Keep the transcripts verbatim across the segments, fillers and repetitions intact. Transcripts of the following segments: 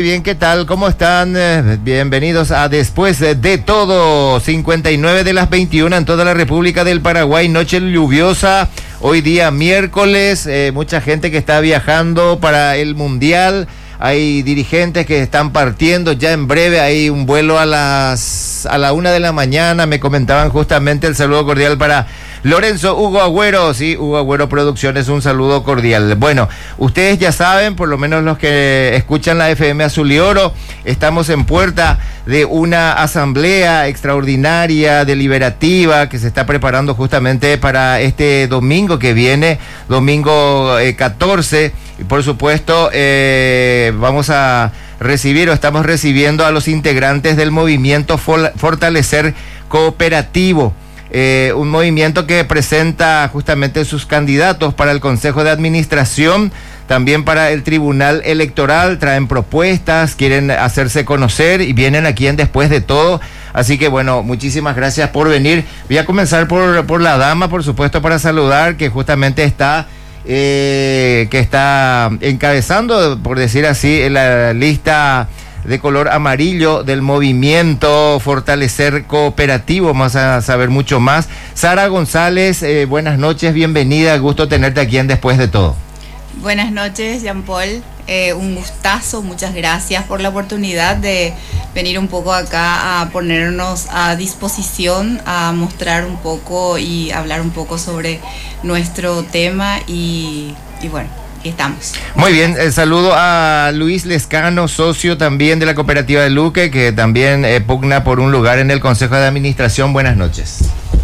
bien, ¿qué tal? ¿Cómo están? Eh, bienvenidos a Después de Todo, cincuenta y nueve de las veintiuna en toda la República del Paraguay, noche lluviosa, hoy día miércoles, eh, mucha gente que está viajando para el Mundial, hay dirigentes que están partiendo, ya en breve hay un vuelo a las a la una de la mañana, me comentaban justamente, el saludo cordial para Lorenzo Hugo Agüero, sí, Hugo Agüero Producciones, un saludo cordial. Bueno, ustedes ya saben, por lo menos los que escuchan la F M Azul y Oro, estamos en puerta de una asamblea extraordinaria, deliberativa, que se está preparando justamente para este domingo que viene, domingo eh, catorce, y por supuesto eh, vamos a recibir o estamos recibiendo a los integrantes del movimiento Fortalecer Cooperativo. Eh, un movimiento que presenta justamente sus candidatos para el Consejo de Administración, también para el Tribunal Electoral, traen propuestas, quieren hacerse conocer y vienen aquí en Después de Todo, así que bueno, muchísimas gracias por venir. Voy a comenzar por, por la dama, por supuesto, para saludar, que justamente está, eh, que está encabezando, por decir así, en la lista de color amarillo del movimiento Fortalecer Cooperativo. Vamos a saber mucho más. Sara González, eh, buenas noches, bienvenida, gusto tenerte aquí en Después de Todo. Buenas noches, Jean Paul, eh, un gustazo, muchas gracias por la oportunidad de venir un poco acá a ponernos a disposición, a mostrar un poco y hablar un poco sobre nuestro tema y, y bueno, estamos. Muy bien, el saludo a Luis Lescano, socio también de la cooperativa de Luque, que también eh, pugna por un lugar en el Consejo de Administración. Buenas noches.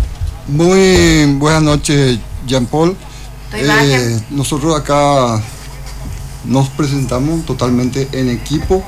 Muy buenas noches, Jean Paul. Eh, nosotros acá nos presentamos totalmente en equipo.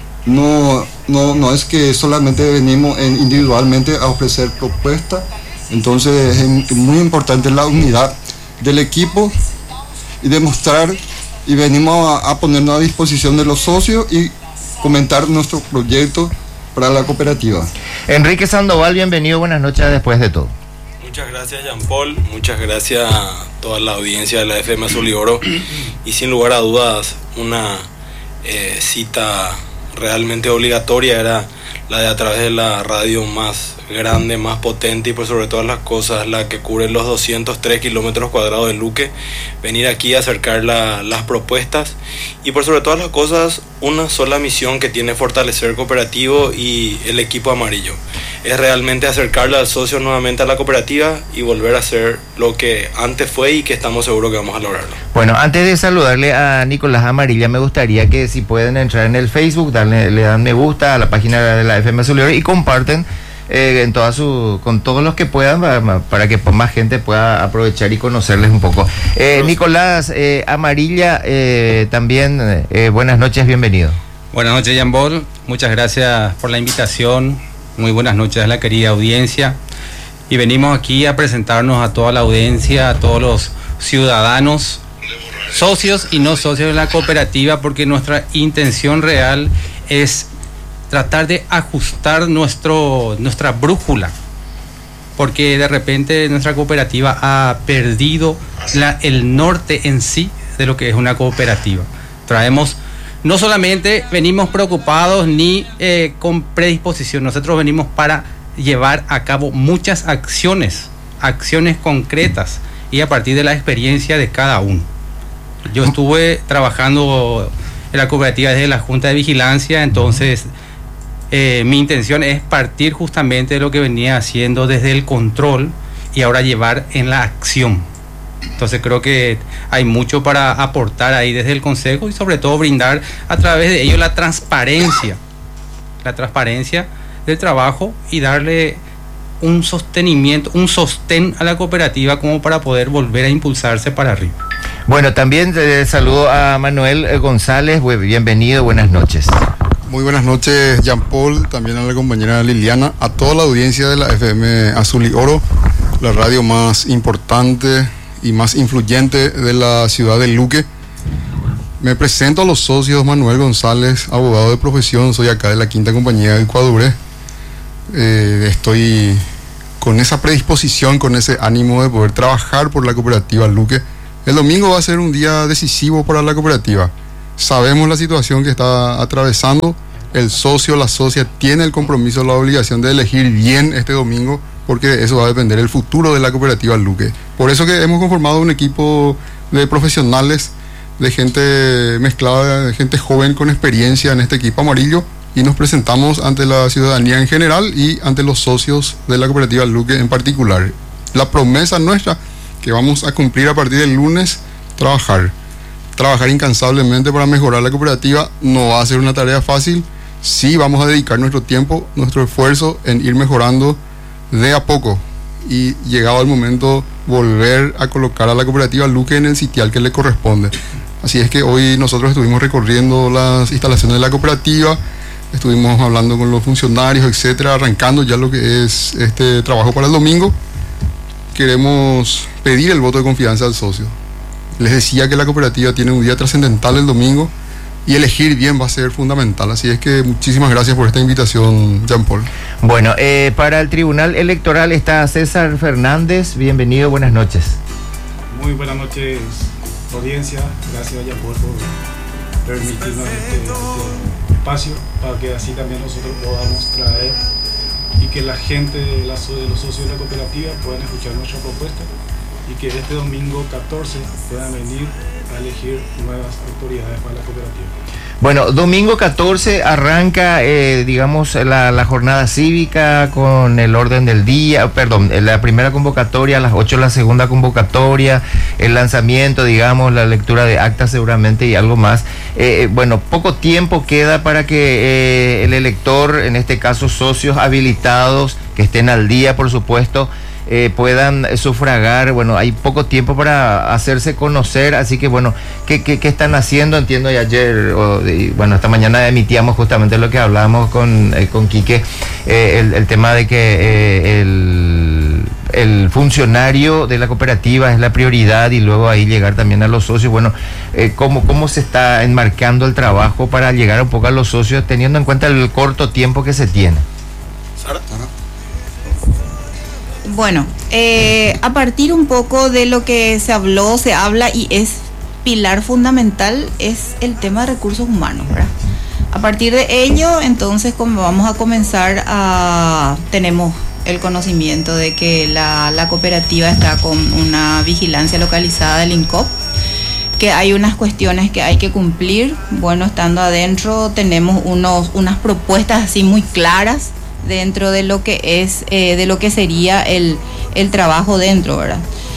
No, no, no es que solamente venimos en individualmente a ofrecer propuestas. Entonces es muy importante la unidad del equipo y demostrar, y venimos a, a ponernos a disposición de los socios y comentar nuestro proyecto para la cooperativa. Enrique Sandoval, bienvenido, buenas noches a Después de Todo. Muchas gracias, Jean Paul, muchas gracias a toda la audiencia de la F M Azul y Oro, y sin lugar a dudas una eh, cita realmente obligatoria era la de a través de la radio más grande, más potente y por sobre todas las cosas la que cubre los doscientos tres kilómetros cuadrados de Luque, venir aquí a acercar la, las propuestas y por sobre todas las cosas una sola misión que tiene Fortalecer Cooperativo y el equipo amarillo, es realmente acercarle al socio nuevamente a la cooperativa y volver a hacer lo que antes fue y que estamos seguros que vamos a lograrlo. Bueno, antes de saludarle a Nicolás Amarilla, me gustaría que si pueden entrar en el Facebook, darle, le dan me gusta a la página de la F M Azul y Oro y comparten eh, en toda su, con todos los que puedan para, para que más gente pueda aprovechar y conocerles un poco. Eh, Nicolás eh, Amarilla, eh, también eh, buenas noches, bienvenido. Buenas noches, Jean Paul, muchas gracias por la invitación. Muy buenas noches a la querida audiencia y venimos aquí a presentarnos a toda la audiencia, a todos los ciudadanos, socios y no socios de la cooperativa, porque nuestra intención real es tratar de ajustar nuestro, nuestra brújula, porque de repente nuestra cooperativa ha perdido la, el norte en sí de lo que es una cooperativa. Traemos No solamente venimos preocupados ni eh, con predisposición, nosotros venimos para llevar a cabo muchas acciones, acciones concretas y a partir de la experiencia de cada uno. Yo estuve trabajando en la cooperativa desde la Junta de Vigilancia, entonces eh, mi intención es partir justamente de lo que venía haciendo desde el control y ahora llevar en la acción. Entonces creo que hay mucho para aportar ahí desde el Consejo y sobre todo brindar a través de ello la transparencia, la transparencia del trabajo y darle un sostenimiento, un sostén a la cooperativa como para poder volver a impulsarse para arriba. Bueno, también eh, saludo a Manuel González, bienvenido, buenas noches. Muy buenas noches, Jean Paul, también a la compañera Liliana, a toda la audiencia de la F M Azul y Oro, la radio más importante y más influyente de la ciudad de Luque. Me presento a los socios: Manuel González, abogado de profesión, soy acá de la quinta compañía de Ecuadure. Eh, estoy con esa predisposición, con ese ánimo de poder trabajar por la cooperativa Luque. El domingo va a ser un día decisivo para la cooperativa. sabemos la situación que está atravesando. El socio, la socia tiene el compromiso, la obligación de elegir bien este domingo, porque de eso va a depender el futuro de la cooperativa Luque. Por eso que hemos conformado un equipo de profesionales, de gente mezclada, de gente joven con experiencia en este equipo amarillo, y nos presentamos ante la ciudadanía en general y ante los socios de la cooperativa Luque en particular. La promesa nuestra, que vamos a cumplir a partir del lunes, trabajar. Trabajar incansablemente para mejorar la cooperativa. No va a ser una tarea fácil. Sí vamos a dedicar nuestro tiempo, nuestro esfuerzo en ir mejorando de a poco. Y llegado el momento, volver a colocar a la cooperativa Luque en el sitial que le corresponde. Así es que hoy nosotros estuvimos recorriendo las instalaciones de la cooperativa, estuvimos hablando con los funcionarios, etcétera, arrancando ya lo que es este trabajo para el domingo. Queremos pedir el voto de confianza al socio. Les decía que la cooperativa tiene un día trascendental el domingo y elegir bien va a ser fundamental. Así es que muchísimas gracias por esta invitación, Jean Paul. Bueno, eh, para el Tribunal Electoral está César Fernández. Bienvenido, buenas noches. Muy buenas noches, audiencia. Gracias, Jean Paul, por permitirnos este, este espacio para que así también nosotros podamos traer y que la gente de, la, de los socios de la cooperativa puedan escuchar nuestra propuesta y que este domingo catorce puedan venir a elegir nuevas autoridades para la cooperativa. Bueno, domingo catorce arranca, eh, digamos, la, la jornada cívica con el orden del día, perdón, la primera convocatoria, a las ocho la segunda convocatoria, el lanzamiento, digamos, la lectura de actas seguramente y algo más. Eh, bueno, poco tiempo queda para que eh, el elector, en este caso socios habilitados, que estén al día, por supuesto, Eh, puedan sufragar. Bueno, hay poco tiempo para hacerse conocer, así que bueno, ¿qué, qué, qué están haciendo? Entiendo, y ayer, o, y, bueno, esta mañana emitíamos justamente lo que hablábamos con, eh, con Quique, eh, el, el tema de que eh, el, el funcionario de la cooperativa es la prioridad y luego ahí llegar también a los socios. Bueno, eh, ¿cómo, ¿cómo se está enmarcando el trabajo para llegar un poco a los socios, teniendo en cuenta el corto tiempo que se tiene? Sara. Bueno, eh, a partir un poco de lo que se habló, se habla y es pilar fundamental, es el tema de recursos humanos, ¿verdad? A partir de ello, entonces, como vamos a comenzar a... tenemos el conocimiento de que la, la cooperativa está con una vigilancia localizada del INCOP, que hay unas cuestiones que hay que cumplir. Bueno, estando adentro tenemos unos, unas propuestas así muy claras dentro de lo que es eh, de lo que sería el, el trabajo dentro, ¿verdad?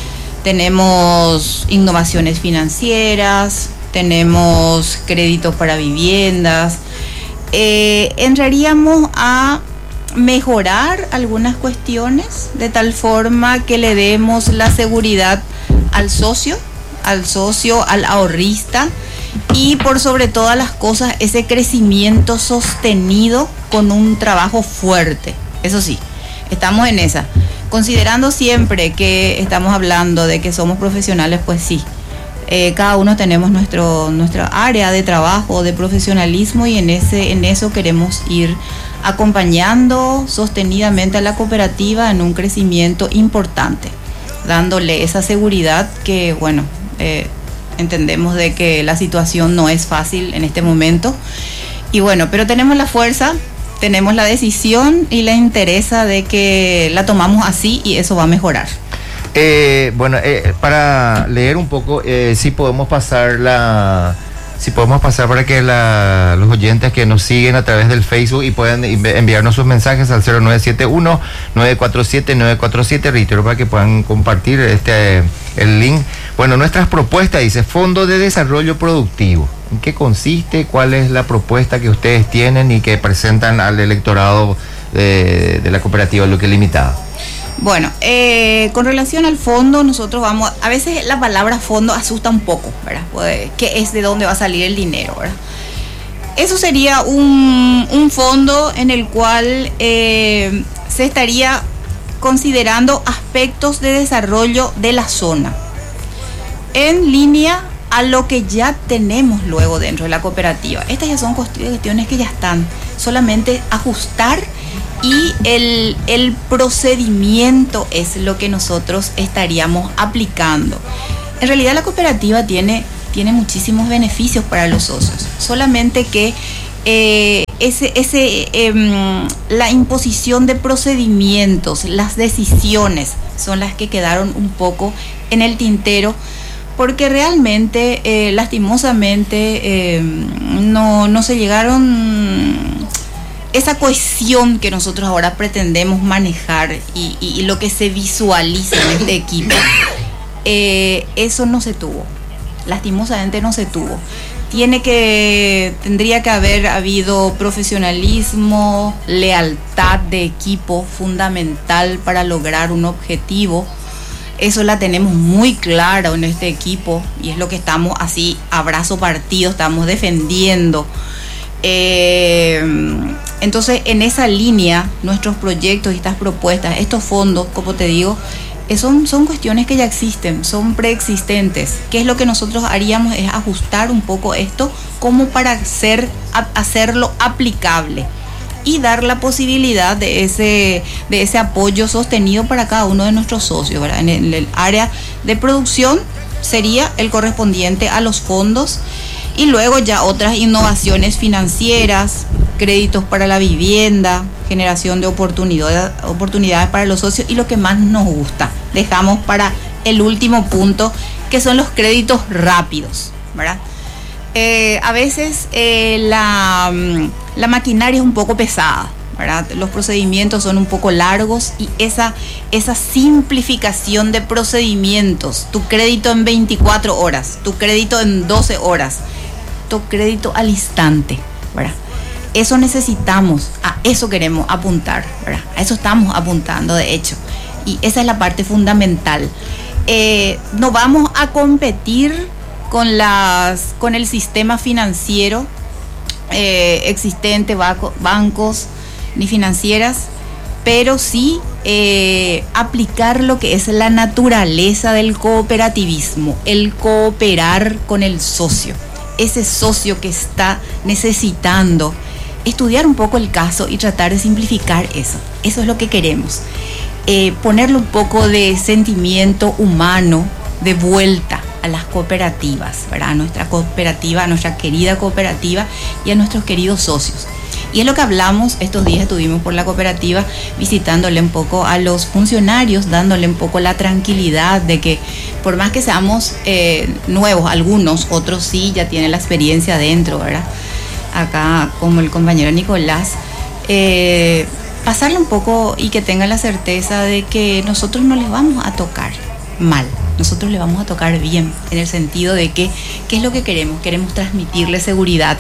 Tenemos innovaciones financieras, tenemos créditos para viviendas, eh, entraríamos a mejorar algunas cuestiones de tal forma que le demos la seguridad al socio, al socio, al ahorrista, y por sobre todas las cosas ese crecimiento sostenido con un trabajo fuerte. Eso sí, estamos en esa, considerando siempre que estamos hablando de que somos profesionales, pues sí, eh, cada uno tenemos nuestro nuestra área de trabajo, de profesionalismo, y en ese en eso queremos ir acompañando sostenidamente a la cooperativa en un crecimiento importante, dándole esa seguridad que, bueno, eh, entendemos de que la situación no es fácil en este momento, y bueno, pero tenemos la fuerza, tenemos la decisión y la interesa de que la tomamos así, y eso va a mejorar. Eh, bueno, eh, para leer un poco, eh, si podemos pasar la... Si podemos pasar para que la, los oyentes que nos siguen a través del Facebook y puedan enviarnos sus mensajes al cero nueve siete uno, nueve cuatro siete, nueve cuatro siete, reitero, para que puedan compartir este el link. Bueno, nuestras propuestas, dice, Fondo de Desarrollo Productivo. ¿En qué consiste? ¿Cuál es la propuesta que ustedes tienen y que presentan al electorado de, de la cooperativa Luque Limitada? Bueno, eh, con relación al fondo, nosotros vamos, a veces la palabra fondo asusta un poco, ¿verdad? Pues, ¿qué es? ¿De dónde va a salir el dinero, verdad? Eso sería un, un fondo en el cual eh, se estaría considerando aspectos de desarrollo de la zona, en línea a lo que ya tenemos luego dentro de la cooperativa. Estas ya son cuestiones que ya están, solamente ajustar, y el, el procedimiento es lo que nosotros estaríamos aplicando. En realidad la cooperativa tiene tiene muchísimos beneficios para los socios, solamente que eh, ese, ese, eh, la imposición de procedimientos, las decisiones son las que quedaron un poco en el tintero, porque realmente, eh, lastimosamente, eh, no, no se llegaron esa cohesión que nosotros ahora pretendemos manejar y, y, y lo que se visualiza en este equipo, eh, eso no se tuvo, lastimosamente no se tuvo. Tiene que, tendría que haber habido profesionalismo, lealtad de equipo fundamental para lograr un objetivo. Eso la tenemos muy claro en este equipo y es lo que estamos así, a brazo partido, estamos defendiendo. Eh, entonces, en esa línea, nuestros proyectos y estas propuestas, estos fondos, como te digo, eh, son, son cuestiones que ya existen, son preexistentes. ¿Qué es lo que nosotros haríamos? Es ajustar un poco esto como para hacer, a, hacerlo aplicable y dar la posibilidad de ese, de ese apoyo sostenido para cada uno de nuestros socios, ¿verdad? En el, en el área de producción sería el correspondiente a los fondos y luego ya otras innovaciones financieras, créditos para la vivienda, generación de oportunidades, oportunidades para los socios y lo que más nos gusta, dejamos para el último punto, que son los créditos rápidos, ¿verdad? Eh, a veces eh, la, la maquinaria es un poco pesada, ¿verdad? Los procedimientos son un poco largos y esa, esa simplificación de procedimientos, tu crédito en veinticuatro horas, tu crédito en doce horas, tu crédito al instante, ¿verdad? Eso necesitamos, a eso queremos apuntar, ¿verdad? A eso estamos apuntando, de hecho, y esa es la parte fundamental. Eh, no vamos a competir con las con el sistema financiero eh, existente, banco, bancos ni financieras, pero sí eh, aplicar lo que es la naturaleza del cooperativismo, el cooperar con el socio, ese socio que está necesitando, estudiar un poco el caso y tratar de simplificar eso. Eso es lo que queremos, eh, ponerle un poco de sentimiento humano de vuelta a las cooperativas, ¿verdad? A nuestra cooperativa, a nuestra querida cooperativa y a nuestros queridos socios. Y es lo que hablamos, estos días estuvimos por la cooperativa visitándole un poco a los funcionarios, dándole un poco la tranquilidad de que por más que seamos eh, nuevos, algunos, otros sí ya tienen la experiencia dentro, ¿verdad? Acá, como el compañero Nicolás, eh, pasarle un poco y que tengan la certeza de que nosotros no les vamos a tocar mal. Nosotros le vamos a tocar bien, en el sentido de que, ¿qué es lo que queremos? Queremos transmitirle seguridad,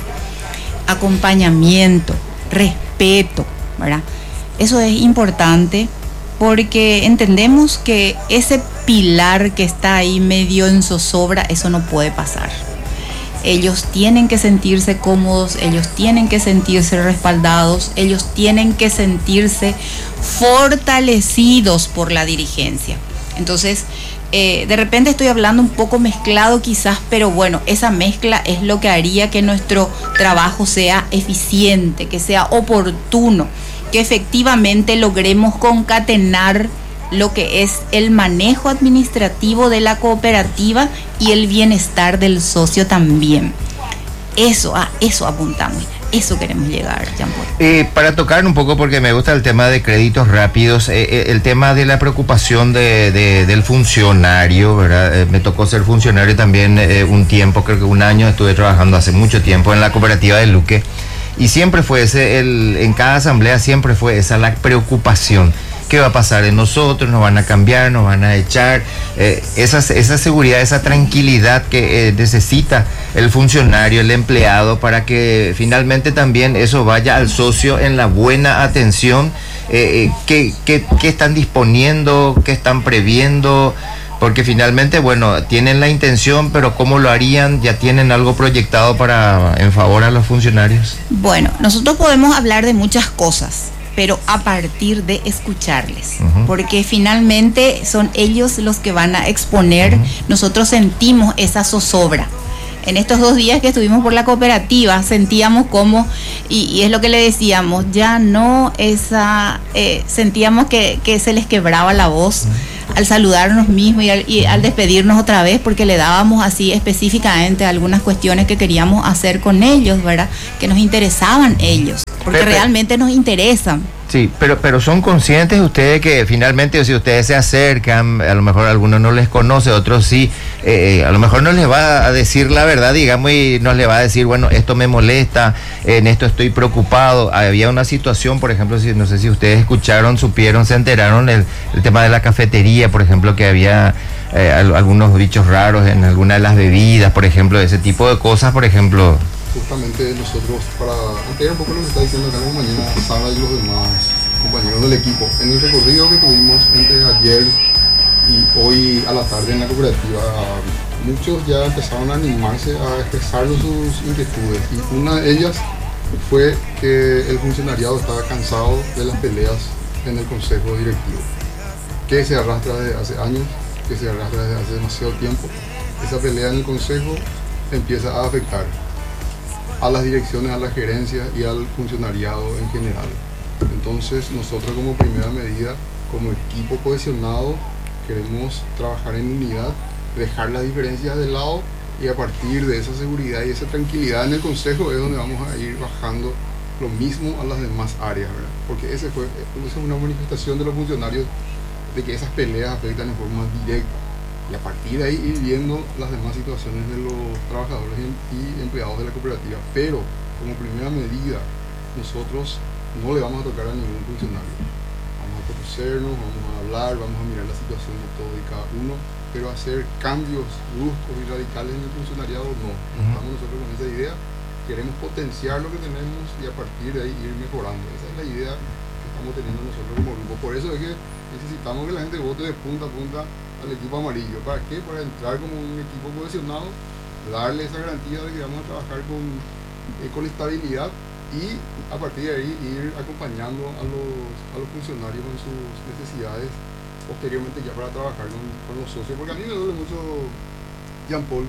acompañamiento, respeto, ¿verdad? Eso es importante porque entendemos que ese pilar que está ahí medio en zozobra, eso no puede pasar. Ellos tienen que sentirse cómodos, ellos tienen que sentirse respaldados, ellos tienen que sentirse fortalecidos por la dirigencia. Entonces, Eh, de repente estoy hablando un poco mezclado quizás, pero bueno, esa mezcla es lo que haría que nuestro trabajo sea eficiente, que sea oportuno, que efectivamente logremos concatenar lo que es el manejo administrativo de la cooperativa y el bienestar del socio también. Eso, a eso apuntamos. Eso queremos llegar, Jean-Paul. Eh, para tocar un poco, porque me gusta el tema de créditos rápidos, eh, eh, el tema de la preocupación de, de, del funcionario, ¿verdad? Eh, me tocó ser funcionario también eh, un tiempo, creo que un año, estuve trabajando hace mucho tiempo en la cooperativa de Luque, y siempre fue ese, el, en cada asamblea siempre fue esa la preocupación. ¿Qué va a pasar en nosotros? ¿Nos van a cambiar? ¿Nos van a echar? Eh, esa, esa seguridad, esa tranquilidad que eh, necesita el funcionario, el empleado, para que finalmente también eso vaya al socio en la buena atención. Eh, ¿qué, qué, qué están disponiendo? ¿Qué están previendo? Porque finalmente, bueno, tienen la intención, pero ¿cómo lo harían? ¿Ya tienen algo proyectado para en favor a los funcionarios? Bueno, nosotros podemos hablar de muchas cosas, pero a partir de escucharles, uh-huh. porque finalmente son ellos los que van a exponer. Uh-huh. Nosotros sentimos esa zozobra. En estos dos días que estuvimos por la cooperativa, sentíamos como, y, y es lo que le decíamos, ya no esa, eh, sentíamos que, que se les quebraba la voz. Uh-huh. al saludarnos mismos y al, y al despedirnos otra vez, porque le dábamos así específicamente algunas cuestiones que queríamos hacer con ellos, ¿verdad? Que nos interesaban ellos, porque Pepe. realmente nos interesan. Sí, pero, pero son conscientes ustedes que finalmente si ustedes se acercan, a lo mejor algunos no les conoce, otros sí, eh, a lo mejor no les va a decir la verdad, digamos, y no les va a decir, bueno, esto me molesta, en esto estoy preocupado. Había una situación, por ejemplo, si no sé si ustedes escucharon, supieron, se enteraron, el, el tema de la cafetería, por ejemplo, que había eh, algunos bichos raros en alguna de las bebidas, por ejemplo, ese tipo de cosas, por ejemplo. Justamente nosotros, para ampliar un poco lo que está diciendo acá la mañana Sara y los demás compañeros del equipo, en el recorrido que tuvimos entre ayer y hoy a la tarde en la cooperativa, muchos ya empezaron a animarse a expresar sus inquietudes, y una de ellas fue que el funcionariado estaba cansado de las peleas en el consejo directivo, que se arrastra desde hace años, que se arrastra desde hace demasiado tiempo. Esa pelea en el consejo empieza a afectar a las direcciones, a la gerencia y al funcionariado en general. Entonces nosotros como primera medida, como equipo cohesionado, queremos trabajar en unidad, dejar las diferencias de lado, y a partir de esa seguridad y esa tranquilidad en el consejo es donde vamos a ir bajando lo mismo a las demás áreas, ¿verdad? Porque ese fue, esa es una manifestación de los funcionarios de que esas peleas afectan en forma directa, y a partir de ahí ir viendo las demás situaciones de los trabajadores y empleados de la cooperativa. Pero como primera medida, nosotros no le vamos a tocar a ningún funcionario. Vamos a conocernos, vamos a hablar, vamos a mirar la situación de todo y cada uno, pero hacer cambios bruscos y radicales en el funcionariado no. No estamos nosotros con esa idea. Queremos potenciar lo que tenemos y a partir de ahí ir mejorando. Esa es la idea que estamos teniendo nosotros como grupo. Por eso es que necesitamos que la gente vote de punta a punta al equipo amarillo. ¿Para qué? Para entrar como un equipo cohesionado, darle esa garantía de que vamos a trabajar con, eh, con estabilidad, y a partir de ahí ir acompañando a los, a los funcionarios en sus necesidades posteriormente ya para trabajar con, con los socios. Porque a mí me duele mucho, Jean Paul,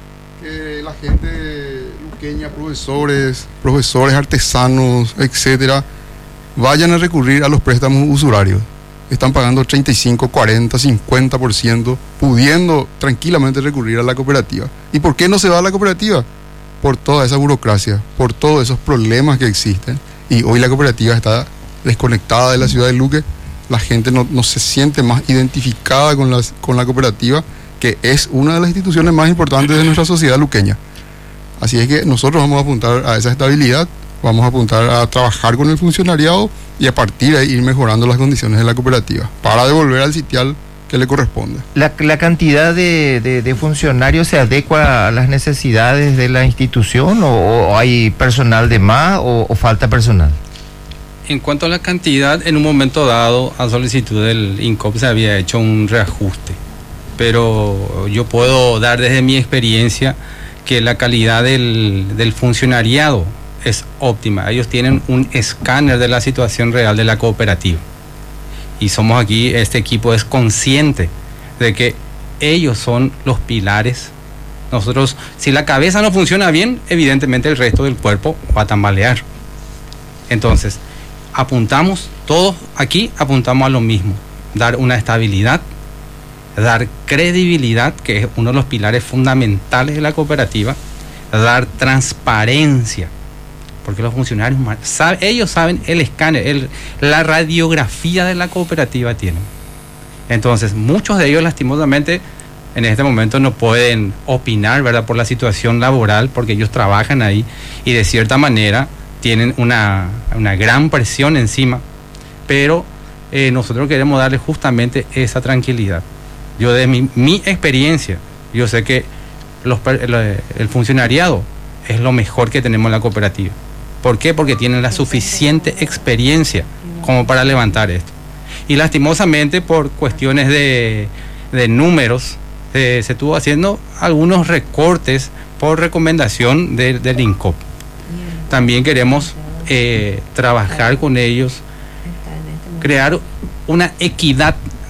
que la gente luqueña, profesores, profesores artesanos, etcétera, vayan a recurrir a los préstamos usurarios. Están pagando treinta y cinco, cuarenta, cincuenta por ciento, pudiendo tranquilamente recurrir a la cooperativa. ¿Y por qué no se va a la cooperativa? Por toda esa burocracia, por todos esos problemas que existen. Y hoy la cooperativa está desconectada de la ciudad de Luque. La gente no, no se siente más identificada con, las, con la cooperativa, que es una de las instituciones más importantes de nuestra sociedad luqueña. Así es que nosotros vamos a apuntar a esa estabilidad, vamos a apuntar a trabajar con el funcionariado y a partir de ahí ir mejorando las condiciones de la cooperativa para devolver al sitial que le corresponde. ¿La, la cantidad de, de, de funcionarios se adecua a las necesidades de la institución o, o hay personal de más o, o falta personal? En cuanto a la cantidad, en un momento dado, a solicitud del INCOP se había hecho un reajuste, pero yo puedo dar desde mi experiencia que la calidad del, del funcionariado es óptima. Ellos tienen un escáner de la situación real de la cooperativa. Y somos aquí, este equipo es consciente de que ellos son los pilares. Nosotros, si la cabeza no funciona bien, evidentemente el resto del cuerpo va a tambalear. Entonces, apuntamos, todos aquí apuntamos a lo mismo, dar una estabilidad, dar credibilidad, que es uno de los pilares fundamentales de la cooperativa, dar transparencia, porque los funcionarios, saben, ellos saben el escáner, el, la radiografía de la cooperativa tienen. Entonces, muchos de ellos lastimosamente en este momento no pueden opinar, ¿verdad?, por la situación laboral, porque ellos trabajan ahí y de cierta manera tienen una, una gran presión encima, pero eh, nosotros queremos darle justamente esa tranquilidad. Yo de mi, mi experiencia, yo sé que los, el, el funcionariado es lo mejor que tenemos en la cooperativa. ¿Por qué? Porque tienen la suficiente experiencia como para levantar esto. Y lastimosamente por cuestiones de, de números, eh, se estuvo haciendo algunos recortes por recomendación de, del INCOP. También queremos eh, trabajar con ellos, crear una equidad,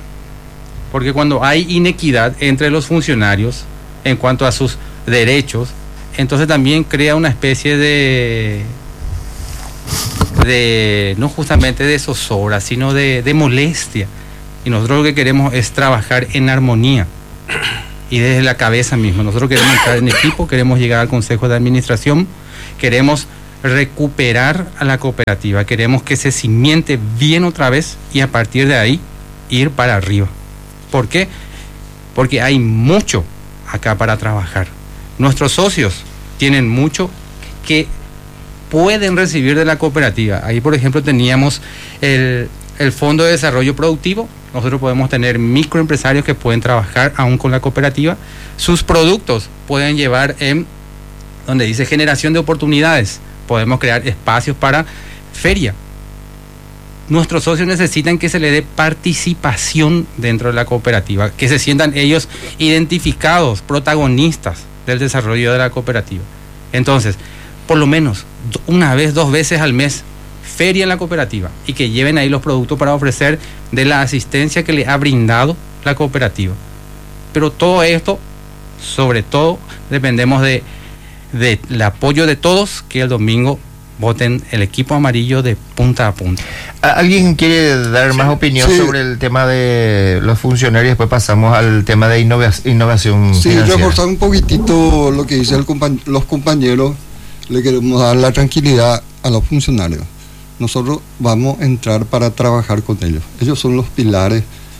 porque cuando hay inequidad entre los funcionarios en cuanto a sus derechos, entonces también crea una especie de, de no justamente de zozobra, sino de, de molestia, Y nosotros lo que queremos es trabajar en armonía y desde la cabeza misma. Nosotros queremos entrar en equipo, queremos llegar al Consejo de Administración, queremos recuperar a la cooperativa, queremos que se cimiente bien otra vez y a partir de ahí ir para arriba. ¿Por qué? Porque hay mucho acá para trabajar. Nuestros socios tienen mucho que pueden recibir de la cooperativa. Ahí, por ejemplo, teníamos el, el Fondo de Desarrollo Productivo. Nosotros podemos tener microempresarios que pueden trabajar aún con la cooperativa. Sus productos pueden llevar en donde dice generación de oportunidades. Podemos crear espacios para feria. Nuestros socios necesitan que se le dé participación dentro de la cooperativa, que se sientan ellos identificados, protagonistas del desarrollo de la cooperativa. Entonces, por lo menos una vez, dos veces al mes, feria en la cooperativa y que lleven ahí los productos para ofrecer de la asistencia que le ha brindado la cooperativa. Pero todo esto, sobre todo, dependemos de, de el apoyo de todos, que el domingo voten el equipo amarillo de punta a punta. ¿Alguien quiere dar más opinión sí. sobre el tema de los funcionarios? Después pasamos al tema de innova- innovación sí, financiera. Sí, reforzar un poquitito lo que dicen compañ- los compañeros. Le queremos dar la tranquilidad a los funcionarios. Nosotros vamos a entrar para trabajar con ellos. Ellos son los pilares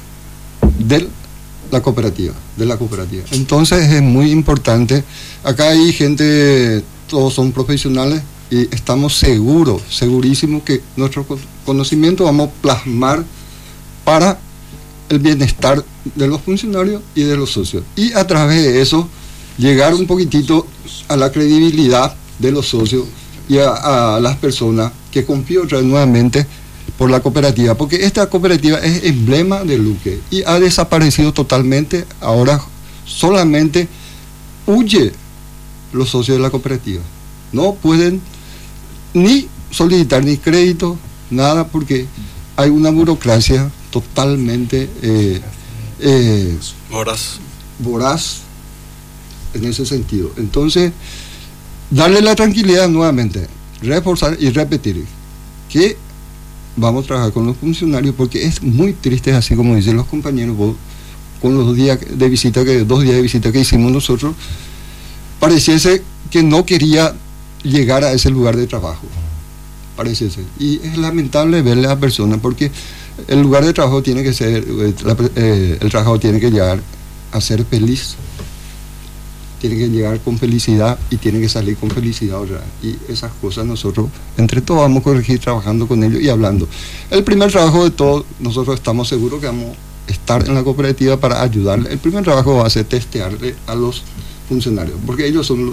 de la cooperativa, de la cooperativa. Entonces es muy importante. Acá hay gente, todos son profesionales, y estamos seguros, segurísimos que nuestro conocimiento vamos a plasmar para el bienestar de los funcionarios y de los socios. Y a través de eso, llegar un poquitito a la credibilidad de los socios y a, a las personas que confían otra vez nuevamente por la cooperativa, porque esta cooperativa es emblema de Luque y ha desaparecido totalmente. Ahora solamente huye los socios de la cooperativa. No pueden ni solicitar ni crédito, nada, porque hay una burocracia totalmente eh, eh, voraz. voraz en ese sentido. Entonces, darle la tranquilidad nuevamente, reforzar y repetir que vamos a trabajar con los funcionarios, porque es muy triste, así como dicen los compañeros, vos, con los días de visita que dos días de visita que hicimos nosotros, pareciese que no quería llegar a ese lugar de trabajo, pareciese, y es lamentable verle a la persona, porque el lugar de trabajo tiene que ser, la, eh, el trabajo tiene que llegar a ser feliz, tiene que llegar con felicidad y tiene que salir con felicidad, ¿verdad? Y esas cosas nosotros entre todos vamos a corregir trabajando con ellos y hablando. El primer trabajo de todos, nosotros estamos seguros que vamos a estar en la cooperativa para ayudarle. El primer trabajo va a ser testearle a los funcionarios, porque ellos son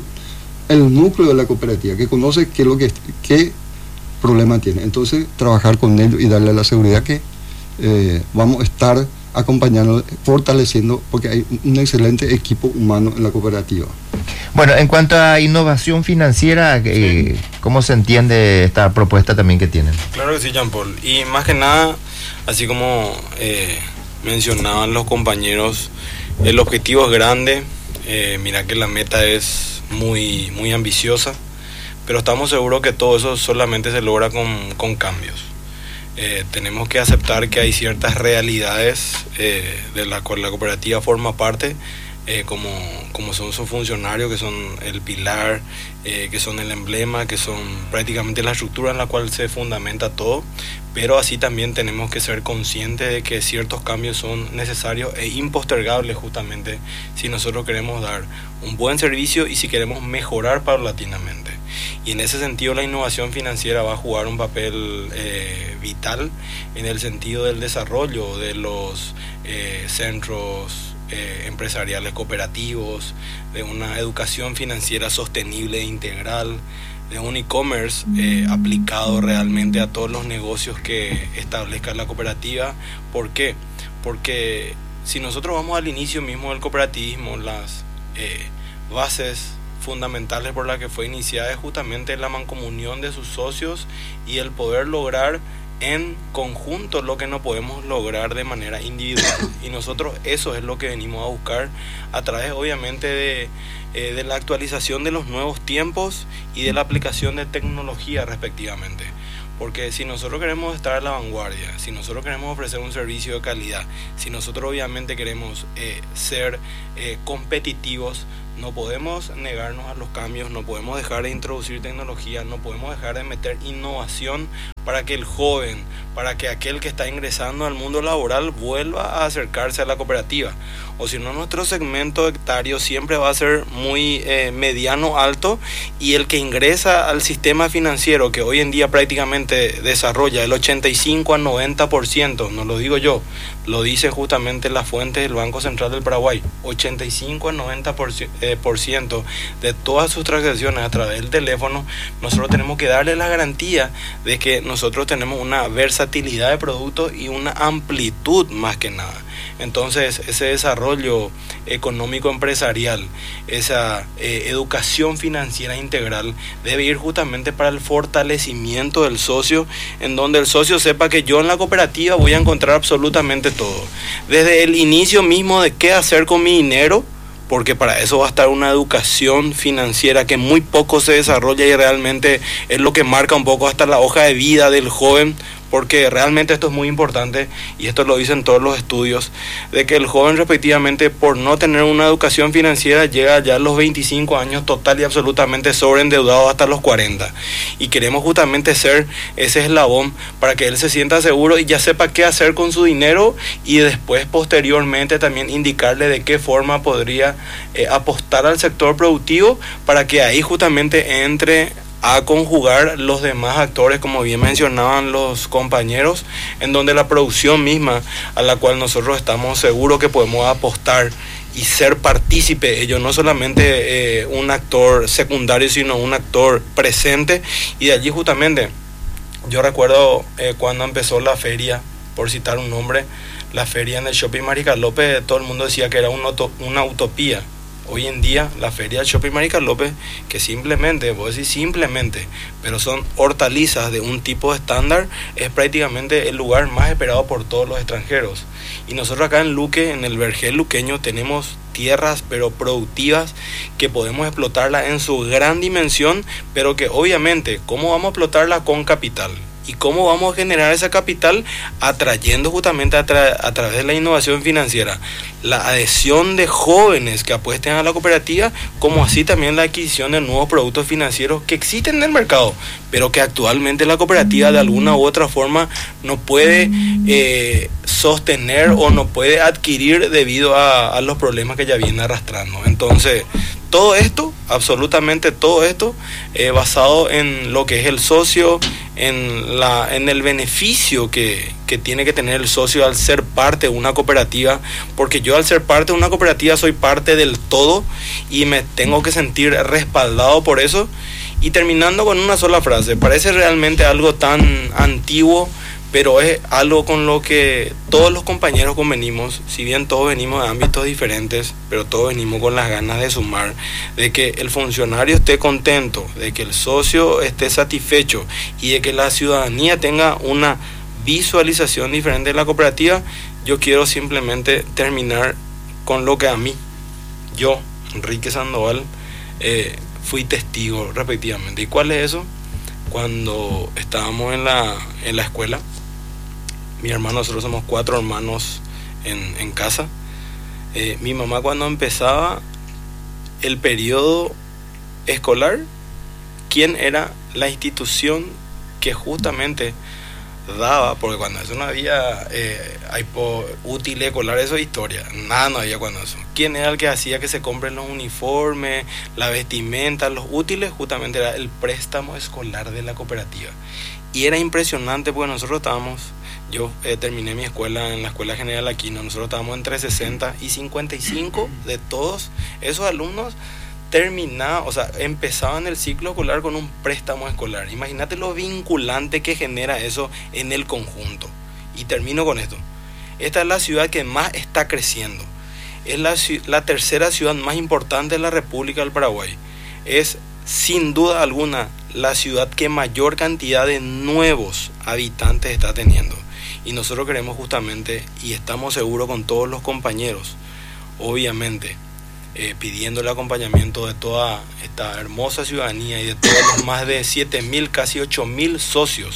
el núcleo de la cooperativa, que conoce qué, lo que, qué problema tiene. Entonces, trabajar con ellos y darle la seguridad que eh, vamos a estar acompañando, fortaleciendo, porque hay un excelente equipo humano en la cooperativa. Bueno, en cuanto a innovación financiera, eh, sí. ¿cómo se entiende esta propuesta también que tienen? Claro que sí, Jean Paul. Y más que nada, así como eh, mencionaban los compañeros, el objetivo es grande. Eh, mira que la meta es muy, muy ambiciosa, pero estamos seguros que todo eso solamente se logra con, con cambios. Eh, tenemos que aceptar que hay ciertas realidades eh, de las cuales la cooperativa forma parte, eh, como, como son sus funcionarios, que son el pilar, eh, que son el emblema, que son prácticamente la estructura en la cual se fundamenta todo, pero así también tenemos que ser conscientes de que ciertos cambios son necesarios e impostergables, justamente si nosotros queremos dar un buen servicio y si queremos mejorar paulatinamente. Y en ese sentido la innovación financiera va a jugar un papel eh, vital en el sentido del desarrollo de los eh, centros eh, empresariales cooperativos, de una educación financiera sostenible e integral, de un e-commerce eh, aplicado realmente a todos los negocios que establezca la cooperativa. ¿Por qué? Porque si nosotros vamos al inicio mismo del cooperativismo, las eh, bases fundamentales por las que fue iniciada es justamente la mancomunión de sus socios y el poder lograr en conjunto lo que no podemos lograr de manera individual, y nosotros eso es lo que venimos a buscar a través obviamente de, eh, de la actualización de los nuevos tiempos y de la aplicación de tecnología respectivamente, Porque si nosotros queremos estar a la vanguardia, si nosotros queremos ofrecer un servicio de calidad, si nosotros obviamente queremos eh, ser eh, competitivos, no podemos negarnos a los cambios, no podemos dejar de introducir tecnología, no podemos dejar de meter innovación para que el joven, para que aquel que está ingresando al mundo laboral vuelva a acercarse a la cooperativa. O si no, nuestro segmento etario siempre va a ser muy eh, mediano, alto, y el que ingresa al sistema financiero, que hoy en día prácticamente desarrolla el ochenta y cinco al noventa por ciento, no lo digo yo, lo dice justamente la fuente del Banco Central del Paraguay, ochenta y cinco al noventa por ciento de todas sus transacciones a través del teléfono, nosotros tenemos que darle la garantía de que nosotros tenemos una versatilidad de productos y una amplitud más que nada. Entonces ese desarrollo económico empresarial, esa eh, educación financiera integral debe ir justamente para el fortalecimiento del socio, en donde el socio sepa que yo en la cooperativa voy a encontrar absolutamente todo, desde el inicio mismo de qué hacer con mi dinero, porque para eso va a estar una educación financiera que muy poco se desarrolla y realmente es lo que marca un poco hasta la hoja de vida del joven, porque realmente esto es muy importante y esto lo dicen todos los estudios, de que el joven respectivamente por no tener una educación financiera llega ya a los veinticinco años total y absolutamente sobreendeudado hasta los cuarenta, y queremos justamente ser ese eslabón para que él se sienta seguro y ya sepa qué hacer con su dinero, y después posteriormente también indicarle de qué forma podría eh, apostar al sector productivo para que ahí justamente entre a conjugar los demás actores, como bien mencionaban los compañeros, en donde la producción misma a la cual nosotros estamos seguros que podemos apostar y ser partícipe de ello, no solamente eh, un actor secundario, sino un actor presente. Y de allí justamente yo recuerdo eh, cuando empezó la feria, por citar un nombre, la feria en el Shopping Marica López, todo el mundo decía que era un auto, una utopía. Hoy en día la feria del Shopping Marica López, que simplemente, voy a decir simplemente, pero son hortalizas de un tipo estándar, es prácticamente el lugar más esperado por todos los extranjeros. Y nosotros acá en Luque, en el Vergel luqueño, tenemos tierras pero productivas que podemos explotarla en su gran dimensión, pero que obviamente, ¿cómo vamos a explotarla? Con capital. ¿Y cómo vamos a generar esa capital? Atrayendo justamente a, tra- a través de la innovación financiera, la adhesión de jóvenes que apuesten a la cooperativa, como así también la adquisición de nuevos productos financieros que existen en el mercado, pero que actualmente la cooperativa de alguna u otra forma no puede eh, sostener o no puede adquirir debido a, a los problemas que ya viene arrastrando. Entonces, todo esto, absolutamente todo esto, eh, basado en lo que es el socio, en, la, en el beneficio que, que tiene que tener el socio al ser parte de una cooperativa, porque yo al ser parte de una cooperativa soy parte del todo y me tengo que sentir respaldado por eso. Y terminando con una sola frase, parece realmente algo tan antiguo, pero es algo con lo que todos los compañeros convenimos, si bien todos venimos de ámbitos diferentes, pero todos venimos con las ganas de sumar, de que el funcionario esté contento, de que el socio esté satisfecho y de que la ciudadanía tenga una visualización diferente de la cooperativa. Yo quiero simplemente terminar con lo que a mí, yo, Enrique Sandoval, eh, fui testigo respectivamente. ¿Y cuál es eso? Cuando estábamos en la, en la escuela, mi hermano, nosotros somos cuatro hermanos en, en casa. Eh, mi mamá, cuando empezaba el periodo escolar, ¿quién era la institución que justamente daba? Porque cuando eso no había eh, útil escolar, eso es historia, nada no había cuando eso. ¿Quién era el que hacía que se compren los uniformes, la vestimenta, los útiles? Justamente era el préstamo escolar de la cooperativa. Y era impresionante porque nosotros estábamos, yo eh, terminé mi escuela en la Escuela General Aquino, nosotros estábamos entre sesenta y cincuenta y cinco de todos esos alumnos terminaban, o sea, empezaban el ciclo escolar con un préstamo escolar. Imagínate lo vinculante que genera eso en el conjunto. Y termino con esto. Esta es la ciudad que más está creciendo. Es la, la tercera ciudad más importante de la República del Paraguay. Es sin duda alguna la ciudad que mayor cantidad de nuevos habitantes está teniendo. Y nosotros queremos justamente, y estamos seguros con todos los compañeros, obviamente, eh, pidiendo el acompañamiento de toda esta hermosa ciudadanía y de todos los más de siete mil, casi ocho mil socios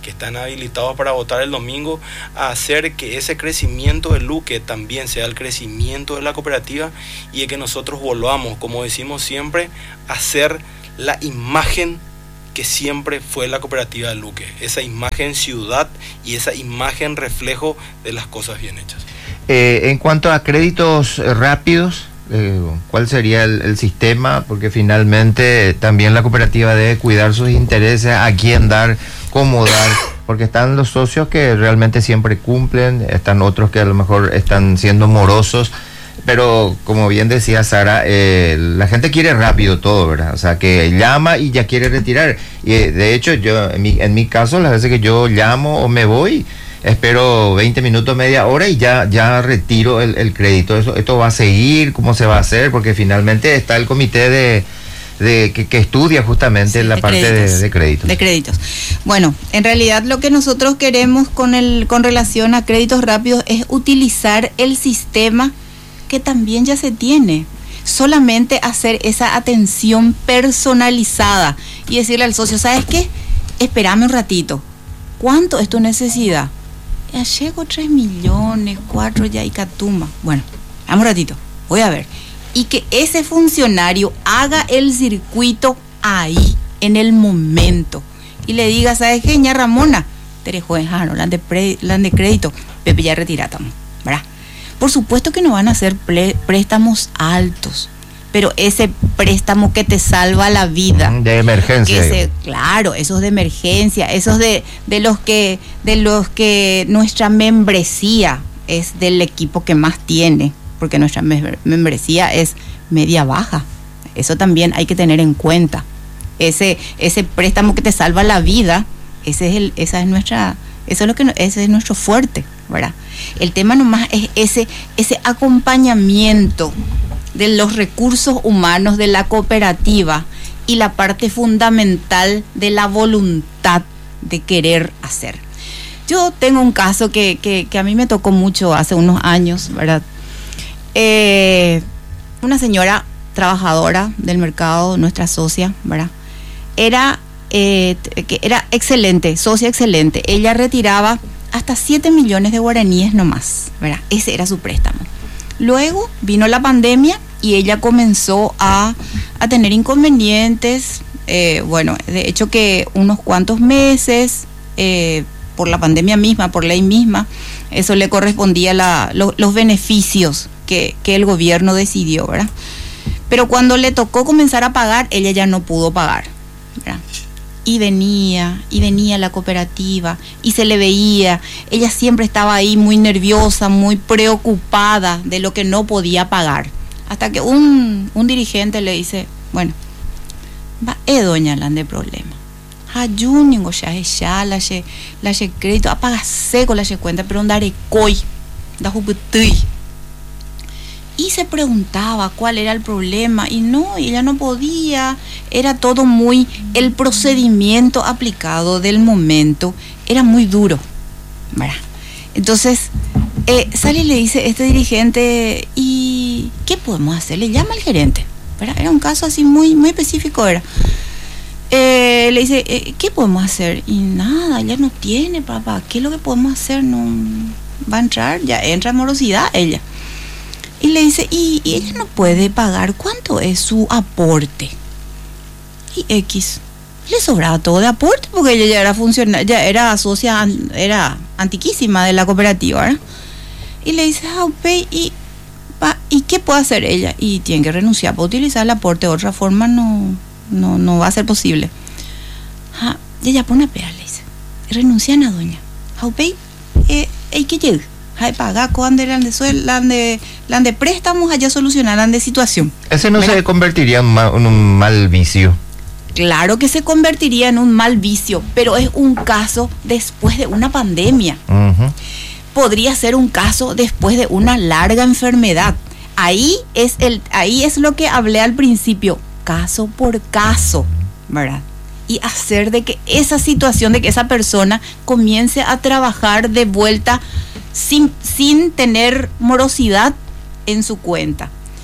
que están habilitados para votar el domingo, a hacer que ese crecimiento de Luque también sea el crecimiento de la cooperativa y de que nosotros volvamos, como decimos siempre, a ser la imagen que siempre fue la cooperativa de Luque, esa imagen ciudad y esa imagen reflejo de las cosas bien hechas. Eh, en cuanto a créditos rápidos, eh, ¿cuál sería el, el sistema? Porque finalmente también la cooperativa debe cuidar sus intereses, a quién dar, cómo dar, porque están los socios que realmente siempre cumplen, están otros que a lo mejor están siendo morosos, pero como bien decía Sara, eh, la gente quiere rápido todo, ¿verdad? O sea, que llama y ya quiere retirar. Y eh, de hecho, yo en mi, en mi caso, las veces que yo llamo o me voy, espero veinte minutos, media hora y ya, ya retiro el, el crédito. Eso, esto va a seguir, ¿cómo se va a hacer? Porque finalmente está el comité de... De, que, que estudia justamente sí, la parte créditos, de, de créditos. De créditos. Bueno, en realidad lo que nosotros queremos con el con relación a créditos rápidos es utilizar el sistema que también ya se tiene. Solamente hacer esa atención personalizada y decirle al socio, ¿sabes qué? Espérame un ratito. ¿Cuánto es tu necesidad? Ya llego tres millones, cuatro ya y catumba. Bueno, dame un ratito, voy a ver. Y que ese funcionario haga el circuito ahí, en el momento. Y le diga, ¿sabes qué, ña Ramona? Terejojano, la de, pre, la de crédito, Pepe ya retirátamos, ¿verdad? Por supuesto que no van a ser pre, préstamos altos, pero ese préstamo que te salva la vida. De emergencia. Que se, claro, esos de emergencia, esos de, de los que, de los que nuestra membresía es del equipo que más tiene. Porque nuestra membresía es media baja. Eso también hay que tener en cuenta. Ese ese préstamo que te salva la vida, ese es el esa es nuestra eso es lo que ese es nuestro fuerte, ¿verdad? El tema nomás es ese ese acompañamiento de los recursos humanos de la cooperativa y la parte fundamental de la voluntad de querer hacer. Yo tengo un caso que que que a mí me tocó mucho hace unos años, ¿verdad? Eh, una señora trabajadora del mercado, nuestra socia, ¿verdad? Era, eh, que era excelente, socia excelente. Ella retiraba hasta siete millones de guaraníes nomás, ¿verdad? Ese era su préstamo. Luego vino la pandemia y ella comenzó a, a tener inconvenientes. Eh, bueno, de hecho que unos cuantos meses, eh, por la pandemia misma, por ley misma, eso le correspondía la, lo, los beneficios que, que el gobierno decidió, ¿verdad? Pero cuando le tocó comenzar a pagar, ella ya no pudo pagar, ¿verdad? Y venía, y venía la cooperativa, y se le veía, ella siempre estaba ahí muy nerviosa, muy preocupada de lo que no podía pagar. Hasta que un, un dirigente le dice, bueno, va, eh, doña, la de problema. Ayúningo, ya es ya, la ye, la ye crédito, apaga seco la ye cuenta, pero andare coi, da juputui. Y se preguntaba cuál era el problema, y no, y ella no podía, era todo muy, el procedimiento aplicado del momento era muy duro, ¿verdad? Entonces, eh, sale y le dice este dirigente, ¿y qué podemos hacer? Le llama al gerente, ¿verdad? Era un caso así muy, muy específico, era. Eh, le dice, eh, ¿qué podemos hacer? Y nada, ella no tiene, papá, ¿qué es lo que podemos hacer? No va a entrar, ya entra morosidad ella. Y le dice, y, y ella no puede pagar, ¿cuánto es su aporte? Y X, le sobraba todo de aporte porque ella ya era funcionaria, ya era socia, era antiquísima de la cooperativa, ¿verdad? Y le dice, ah, okay, y, pa, ¿y qué puede hacer ella? Y tiene que renunciar para utilizar el aporte, de otra forma no, no, no va a ser posible. Ah, y ella pone a pegar, le dice, renuncian a doña, ah, okay, eh, hay que llegar. Hay pagar cuando eran de suel, de, de préstamos, allá solucionarán de situación. ¿Ese no ¿verdad? Se convertiría en, ma, en un mal vicio? Claro que se convertiría en un mal vicio, pero es un caso después de una pandemia. Uh-huh. Podría ser un caso después de una larga enfermedad. Ahí es el, ahí es lo que hablé al principio, caso por caso, ¿verdad? Y hacer de que esa situación, de que esa persona comience a trabajar de vuelta sin, sin tener morosidad en su cuenta.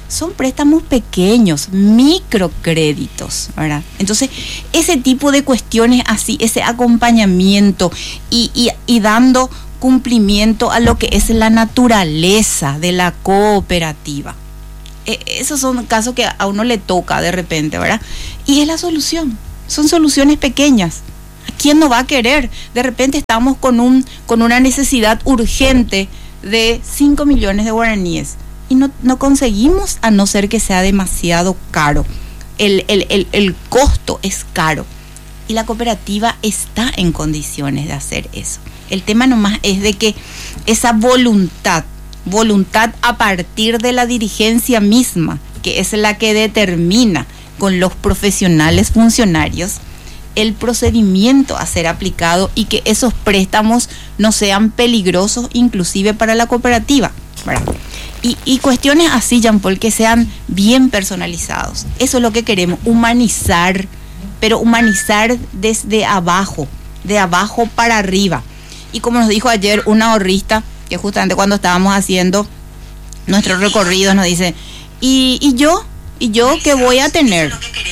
son préstamos pequeños, microcréditos, ¿verdad? Entonces, ese tipo de cuestiones así, ese acompañamiento y, y, y dando cumplimiento a lo que es la naturaleza de la cooperativa. Eh, esos son casos que a uno le toca de repente, ¿verdad? Y es la solución, son soluciones pequeñas. ¿Quién no va a querer? De repente estamos con, un, con una necesidad urgente de cinco millones de guaraníes y no, no conseguimos, a no ser que sea demasiado caro. El, el, el, el costo es caro y la cooperativa está en condiciones de hacer eso. El tema nomás es de que esa voluntad, voluntad a partir de la dirigencia misma, que es la que determina con los profesionales funcionarios el procedimiento a ser aplicado y que esos préstamos no sean peligrosos inclusive para la cooperativa, ¿verdad? Y, y cuestiones así, Jean Paul, que sean bien personalizados. Eso es lo que queremos, humanizar, pero humanizar desde abajo, de abajo para arriba. Y como nos dijo ayer una ahorrista, que justamente cuando estábamos haciendo nuestro recorrido nos dice, ¿y, y yo? ¿Y yo qué voy a tener?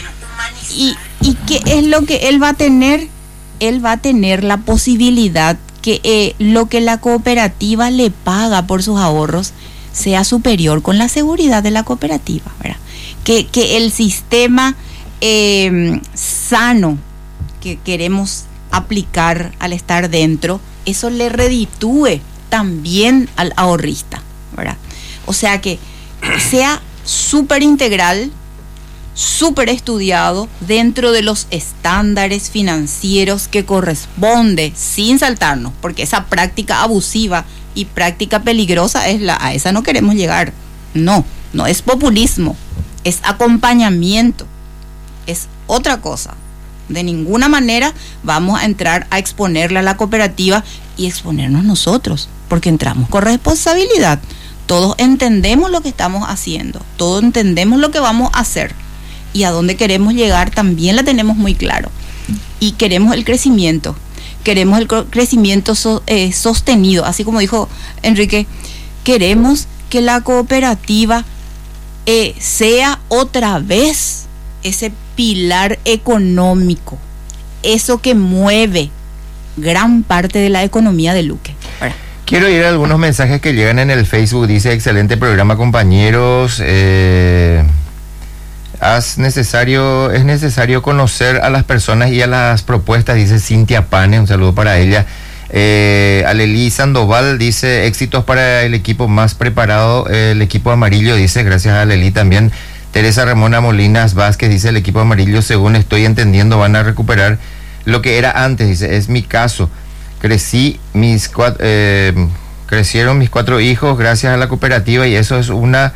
Y ¿Y qué es lo que él va a tener? Él va a tener la posibilidad que eh, lo que la cooperativa le paga por sus ahorros sea superior con la seguridad de la cooperativa, ¿verdad? Que, que el sistema eh, sano que queremos aplicar al estar dentro, eso le reditúe también al ahorrista, ¿verdad? O sea que sea súper integral, súper estudiado dentro de los estándares financieros que corresponde, sin saltarnos, porque esa práctica abusiva y práctica peligrosa es la, a esa no queremos llegar. No, no es populismo, es acompañamiento, es otra cosa. De ninguna manera vamos a entrar a exponerla a la cooperativa y exponernos nosotros, porque entramos con responsabilidad. Todos entendemos lo que estamos haciendo, todos entendemos lo que vamos a hacer. Y a dónde queremos llegar también la tenemos muy claro. Y queremos el crecimiento, queremos el crecimiento so, eh, sostenido, así como dijo Enrique, queremos que la cooperativa eh, sea otra vez ese pilar económico, eso que mueve gran parte de la economía de Luque. Ahora, quiero ir a algunos mensajes que llegan en el Facebook. Dice, excelente programa, compañeros. Eh... Haz necesario, es necesario conocer a las personas y a las propuestas, dice Cintia Pane, un saludo para ella. Eh, Aleli Sandoval dice, éxitos para el equipo más preparado, el equipo amarillo, dice, gracias a Aleli también. Teresa Ramona Molinas Vázquez dice, el equipo amarillo, según estoy entendiendo, van a recuperar lo que era antes, dice, es mi caso. Crecí, mis cuatro, eh, crecieron mis cuatro hijos gracias a la cooperativa y eso es una...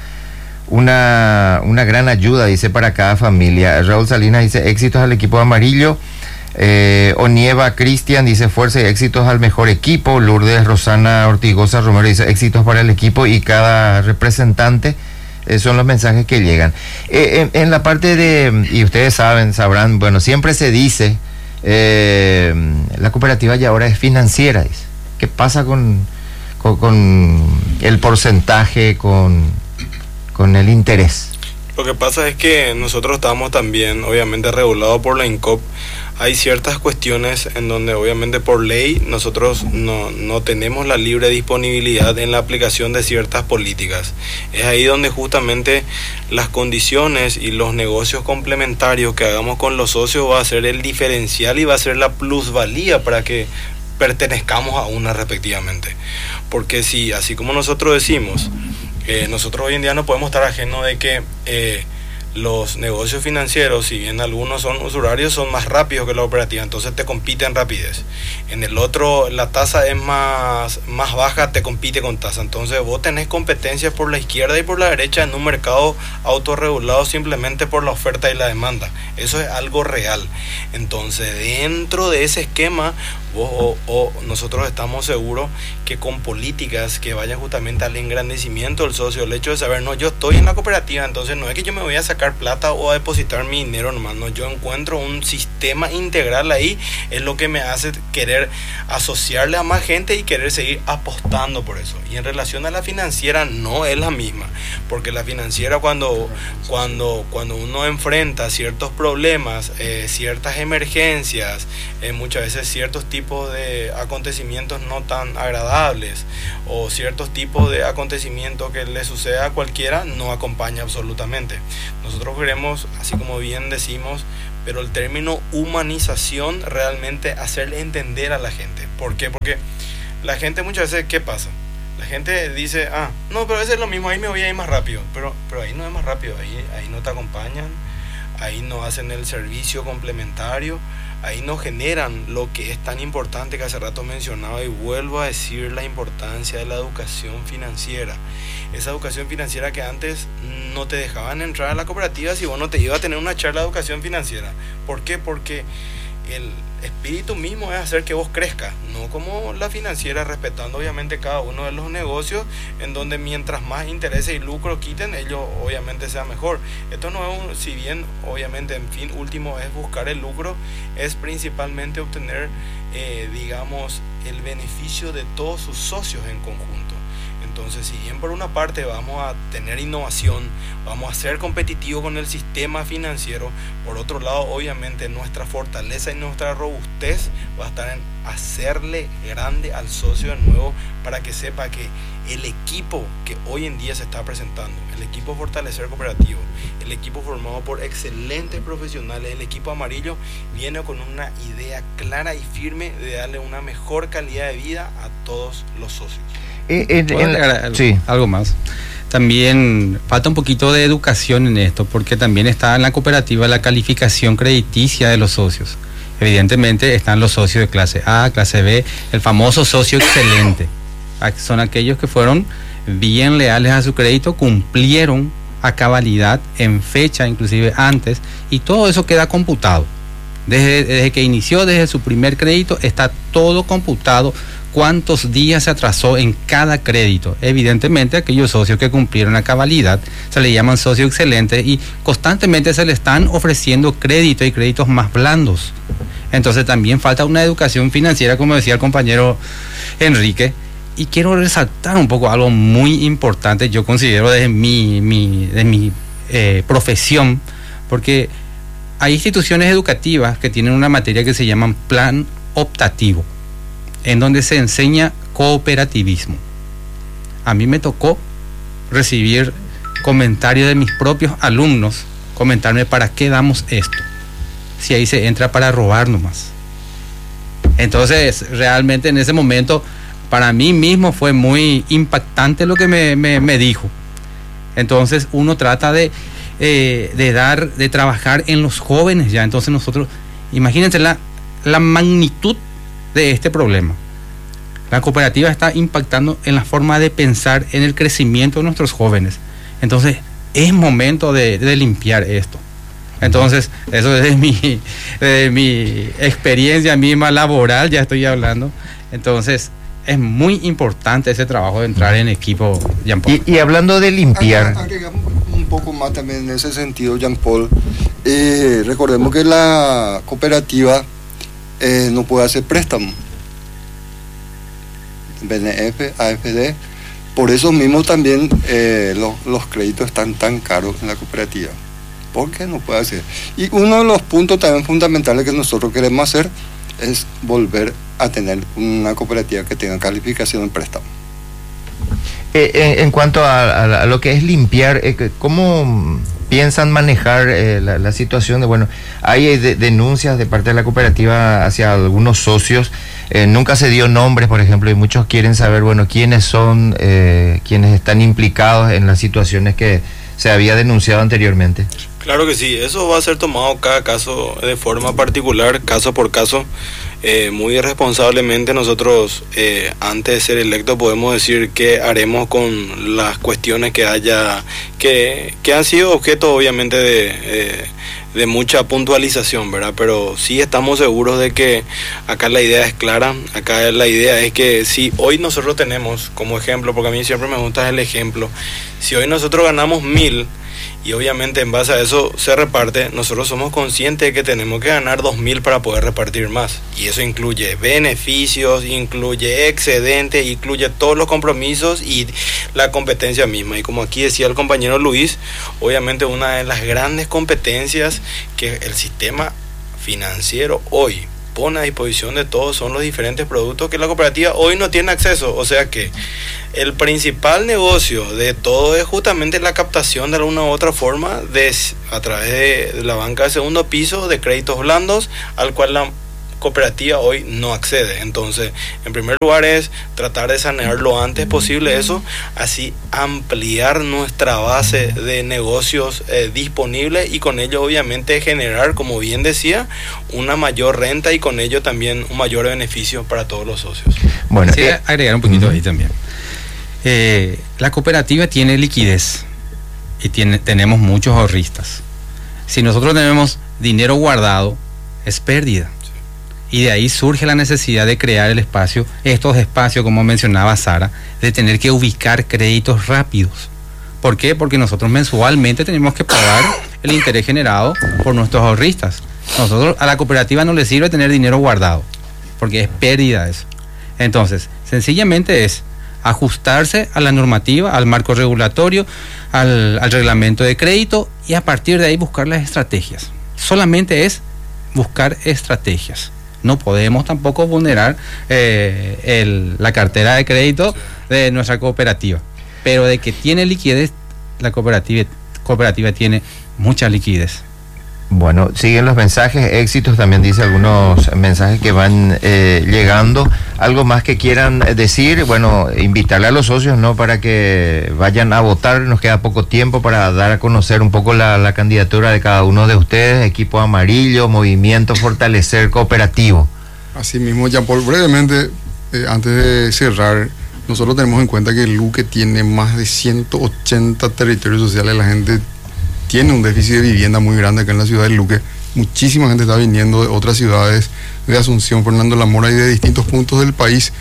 Una, una gran ayuda, dice, para cada familia. Raúl Salinas dice, éxitos al equipo amarillo. eh, Onieva Cristian dice, fuerza y éxitos al mejor equipo. Lourdes Rosana Ortigosa Romero dice, éxitos para el equipo y cada representante. Eh, son los mensajes que llegan. eh, en, en la parte de, y ustedes saben, sabrán, bueno, siempre se dice, eh, la cooperativa ya ahora es financiera, dice. ¿Qué pasa con, con, con el porcentaje, con con el interés? Lo que pasa es que nosotros estamos también, obviamente, regulados por la INCOP. Hay ciertas cuestiones en donde, obviamente, por ley, nosotros no, no tenemos la libre disponibilidad en la aplicación de ciertas políticas. Es ahí donde justamente las condiciones y los negocios complementarios que hagamos con los socios va a ser el diferencial y va a ser la plusvalía para que pertenezcamos a una respectivamente. Porque si, así como nosotros decimos, Eh, nosotros hoy en día no podemos estar ajenos de que eh, los negocios financieros, si bien algunos son usurarios, son más rápidos que la operativa, entonces te compite en rapidez. En el otro la tasa es más, más baja, te compite con tasa. Entonces vos tenés competencia por la izquierda y por la derecha en un mercado autorregulado simplemente por la oferta y la demanda. Eso es algo real. Entonces dentro de ese esquema vos o, o nosotros estamos seguros que con políticas que vayan justamente al engrandecimiento del socio, el hecho de saber, no, yo estoy en la cooperativa, entonces no es que yo me voy a sacar sacar plata o a depositar mi dinero nomás, no, yo encuentro un sistema integral ahí, es lo que me hace querer asociarle a más gente y querer seguir apostando por eso. Y en relación a la financiera no es la misma, porque la financiera cuando, cuando, cuando uno enfrenta ciertos problemas, eh, ciertas emergencias, eh, muchas veces ciertos tipos de acontecimientos no tan agradables o ciertos tipos de acontecimientos que le suceda a cualquiera, no acompaña absolutamente. Nosotros queremos, así como bien decimos, pero el término humanización, realmente hacerle entender a la gente. ¿Por qué? Porque la gente muchas veces, ¿qué pasa? La gente dice, ah, no, pero eso es lo mismo, ahí me voy a ir más rápido. Pero, pero ahí no es más rápido, ahí, ahí no te acompañan, ahí no hacen el servicio complementario, ahí no generan lo que es tan importante que hace rato mencionaba, y vuelvo a decir la importancia de la educación financiera. Esa educación financiera que antes no te dejaban entrar a la cooperativa si vos no te ibas a tener una charla de educación financiera. ¿Por qué? Porque el espíritu mismo es hacer que vos crezcas, no como la financiera, respetando obviamente cada uno de los negocios, en donde mientras más intereses y lucro quiten, ellos obviamente sea mejor. Esto no es un, si bien obviamente en fin último es buscar el lucro, es principalmente obtener eh, digamos el beneficio de todos sus socios en conjunto. Entonces, si bien por una parte vamos a tener innovación, vamos a ser competitivos con el sistema financiero, por otro lado, obviamente, nuestra fortaleza y nuestra robustez va a estar en hacerle grande al socio de nuevo, para que sepa que el equipo que hoy en día se está presentando, el equipo Fortalecer Cooperativo, el equipo formado por excelentes profesionales, el equipo amarillo, viene con una idea clara y firme de darle una mejor calidad de vida a todos los socios. Eh, en, en la, algo, sí. algo más. También falta un poquito de educación en esto, porque también está en la cooperativa la calificación crediticia de los socios. Evidentemente están los socios de clase A, clase B, el famoso socio excelente. Son aquellos que fueron bien leales a su crédito, cumplieron a cabalidad en fecha, inclusive antes, y todo eso queda computado. Desde, desde que inició, desde su primer crédito, está todo computado. Cuántos días se atrasó en cada crédito. Evidentemente aquellos socios que cumplieron a cabalidad se le llaman socios excelentes y constantemente se le están ofreciendo créditos y créditos más blandos. Entonces también falta una educación financiera, como decía el compañero Enrique, y quiero resaltar un poco algo muy importante, yo considero desde mi, mi, de mi eh, profesión, porque hay instituciones educativas que tienen una materia que se llama plan optativo, en donde se enseña cooperativismo. A mí me tocó recibir comentarios de mis propios alumnos, comentarme para qué damos esto, si ahí se entra para robar nomás. Entonces realmente en ese momento para mí mismo fue muy impactante lo que me, me, me dijo. Entonces uno trata de, eh, de dar, de trabajar en los jóvenes ya. Entonces nosotros, imagínense la, la magnitud de este problema. La cooperativa está impactando en la forma de pensar en el crecimiento de nuestros jóvenes. Entonces es momento de, de limpiar esto. Entonces eso es de mi, de mi experiencia misma laboral, ya estoy hablando. Entonces es muy importante ese trabajo de entrar en equipo, Jean Paul. Y, y hablando de limpiar, agregamos un poco más también en ese sentido, Jean Paul. Eh, recordemos que la cooperativa Eh, no puede hacer préstamo, B N F, A F D, por eso mismo también eh, los, los créditos están tan caros en la cooperativa, porque no puede hacer. Y uno de los puntos también fundamentales que nosotros queremos hacer es volver a tener una cooperativa que tenga calificación en préstamo. Eh, en, en cuanto a, a, a lo que es limpiar, eh, ¿cómo piensan manejar eh, la, la situación de, bueno, hay de, denuncias de parte de la cooperativa hacia algunos socios, eh, nunca se dio nombres, por ejemplo, y muchos quieren saber, bueno, quiénes son, eh, quienes están implicados en las situaciones que se había denunciado anteriormente? Claro que sí, eso va a ser tomado cada caso de forma particular, caso por caso. Eh, muy irresponsablemente nosotros eh, antes de ser electos podemos decir qué haremos con las cuestiones que haya que, que han sido objeto obviamente de, eh, de mucha puntualización, ¿verdad? Pero sí estamos seguros de que acá la idea es clara, acá la idea es que si hoy nosotros tenemos como ejemplo, porque a mí siempre me gusta el ejemplo, si hoy nosotros ganamos mil y obviamente en base a eso se reparte. Nosotros somos conscientes de que tenemos que ganar dos mil para poder repartir más, y eso incluye beneficios, incluye excedentes, incluye todos los compromisos y la competencia misma. Y como aquí decía el compañero Luis, obviamente una de las grandes competencias que el sistema financiero hoy pone a disposición de todos son los diferentes productos que la cooperativa hoy no tiene acceso. O sea que el principal negocio de todo es justamente la captación de alguna u otra forma de, a través de la banca de segundo piso, de créditos blandos, al cual la cooperativa hoy no accede. Entonces, en primer lugar es tratar de sanear lo antes posible eso, así ampliar nuestra base de negocios eh, disponibles, y con ello obviamente generar, como bien decía, una mayor renta y con ello también un mayor beneficio para todos los socios. Bueno, sí, eh, agregar un poquito uh-huh. ahí también. Eh, la cooperativa tiene liquidez y tiene, tenemos muchos ahorristas. Si nosotros tenemos dinero guardado, es pérdida. Y de ahí surge la necesidad de crear el espacio, estos espacios, como mencionaba Sara, de tener que ubicar créditos rápidos. ¿Por qué? Porque nosotros mensualmente tenemos que pagar el interés generado por nuestros ahorristas. Nosotros, a la cooperativa no le sirve tener dinero guardado, porque es pérdida eso. Entonces, sencillamente es ajustarse a la normativa, al marco regulatorio, al, al reglamento de crédito, y a partir de ahí buscar las estrategias. Solamente es buscar estrategias. No podemos tampoco vulnerar eh, el, la cartera de crédito de nuestra cooperativa, pero de que tiene liquidez, la cooperativa, cooperativa tiene mucha liquidez. Bueno, siguen los mensajes, éxitos, también dice algunos mensajes que van eh, llegando. Algo más que quieran decir, bueno, invitarle a los socios, ¿no?, para que vayan a votar. Nos queda poco tiempo para dar a conocer un poco la, la candidatura de cada uno de ustedes. Equipo Amarillo, Movimiento Fortalecer Cooperativo. Así mismo, Jean-Paul, brevemente, eh, antes de cerrar, nosotros tenemos en cuenta que el Luque tiene más de ciento ochenta territorios sociales. La gente tiene un déficit de vivienda muy grande acá en la ciudad de Luque. Muchísima gente está viniendo de otras ciudades, de Asunción, Fernando La Mora y de distintos puntos del país.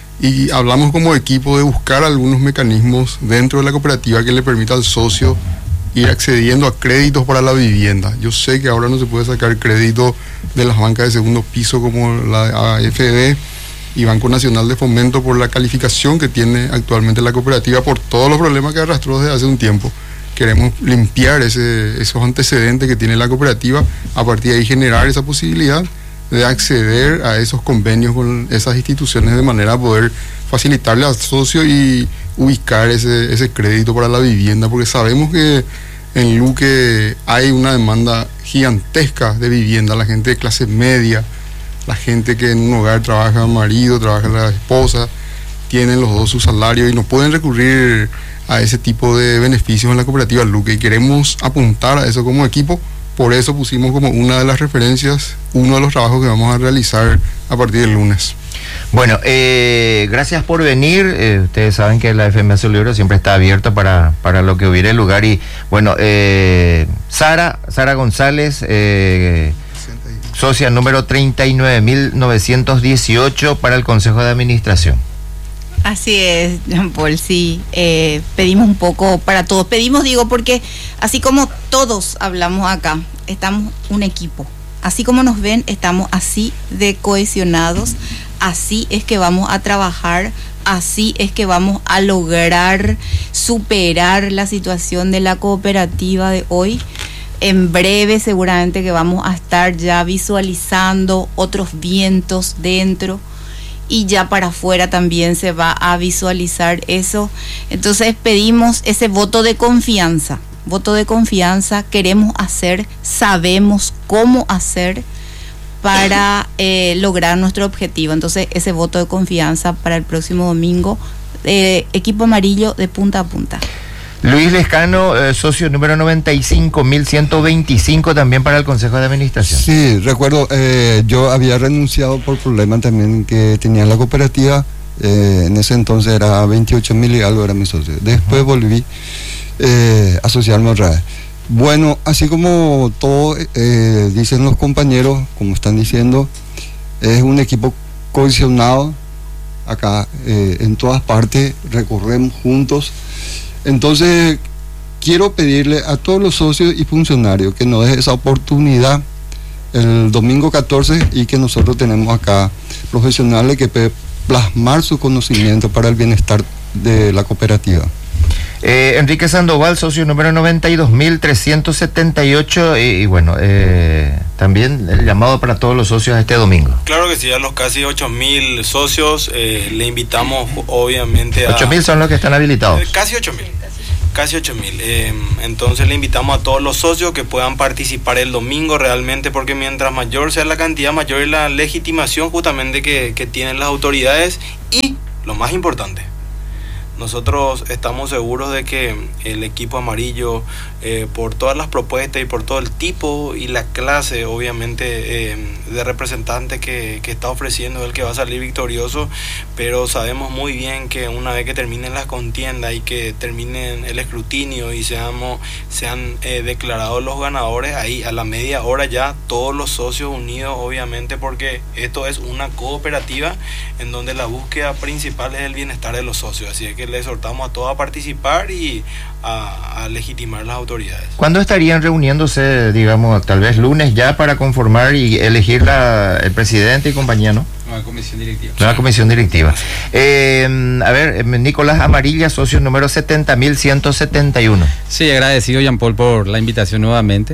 Y hablamos como equipo de buscar algunos mecanismos dentro de la cooperativa que le permita al socio ir accediendo a créditos para la vivienda. Yo sé que ahora no se puede sacar crédito de las bancas de segundo piso como la A F D y Banco Nacional de Fomento por la calificación que tiene actualmente la cooperativa, por todos los problemas que arrastró desde hace un tiempo. Queremos limpiar ese, esos antecedentes que tiene la cooperativa, a partir de ahí generar esa posibilidad de acceder a esos convenios con esas instituciones de manera a poder facilitarle al socio y ubicar ese, ese crédito para la vivienda, porque sabemos que en Luque hay una demanda gigantesca de vivienda. La gente de clase media, la gente que en un hogar trabaja el marido, trabaja la esposa, tienen los dos su salario y no pueden recurrir a ese tipo de beneficios en la cooperativa Luque, y queremos apuntar a eso como equipo. Por eso pusimos como una de las referencias uno de los trabajos que vamos a realizar a partir del lunes. Bueno, eh, gracias por venir. Eh, ustedes saben que la F M Azul Oro siempre está abierta para, para lo que hubiera lugar. Y bueno, eh, Sara, Sara González, eh, socia número treinta y nueve mil novecientos dieciocho para el Consejo de Administración. Así es, Jean-Paul, sí, eh, pedimos un poco para todos, pedimos, digo, porque así como todos hablamos acá, estamos un equipo, así como nos ven, estamos así de cohesionados, así es que vamos a trabajar, así es que vamos a lograr superar la situación de la cooperativa de hoy. En breve seguramente que vamos a estar ya visualizando otros vientos dentro, y ya para afuera también se va a visualizar eso. Entonces pedimos ese voto de confianza, voto de confianza, queremos hacer, sabemos cómo hacer para eh, lograr nuestro objetivo. Entonces ese voto de confianza para el próximo domingo, eh, equipo amarillo de punta a punta. Luis Lescano, eh, socio número noventa y cinco mil ciento veinticinco también para el Consejo de Administración. Sí, recuerdo, eh, yo había renunciado por problemas también que tenía la cooperativa, eh, en ese entonces era veintiocho mil y algo era mi socio. Después uh-huh. volví eh, a asociarme otra vez. Bueno, así como todo eh, dicen los compañeros, como están diciendo, es un equipo cohesionado, acá eh, en todas partes recorremos juntos. Entonces, quiero pedirle a todos los socios y funcionarios que nos den esa oportunidad el domingo catorce y que nosotros tenemos acá profesionales que pueden plasmar su conocimiento para el bienestar de la cooperativa. Eh, Enrique Sandoval, socio número noventa y dos mil trescientos setenta y ocho, y, y bueno, eh, también el llamado para todos los socios este domingo. Claro que sí, a los casi ocho mil socios eh, le invitamos obviamente a... ocho mil son los que están habilitados. Eh, casi ocho mil. Casi ocho mil. Eh, entonces le invitamos a todos los socios que puedan participar el domingo realmente, porque mientras mayor sea la cantidad, mayor es la legitimación justamente que, que tienen las autoridades. Y lo más importante, nosotros estamos seguros de que el equipo amarillo, eh, por todas las propuestas y por todo el tipo y la clase, obviamente, eh, de representante que, que está ofreciendo, es el que va a salir victorioso, pero sabemos muy bien que una vez que terminen las contiendas y que terminen el escrutinio y seamos, sean eh, declarados los ganadores, ahí a la media hora ya todos los socios unidos, obviamente, porque esto es una cooperativa en donde la búsqueda principal es el bienestar de los socios, así es que le exhortamos a todos a participar y a, a legitimar las autoridades. ¿Cuándo estarían reuniéndose, digamos, tal vez lunes ya para conformar y elegir la, el presidente y compañía, ¿no? Nueva comisión directiva. Nueva comisión directiva. Eh, a ver, Nicolás Amarilla, socio número setenta mil ciento setenta y uno. Sí, agradecido, Jean Paul, por la invitación nuevamente.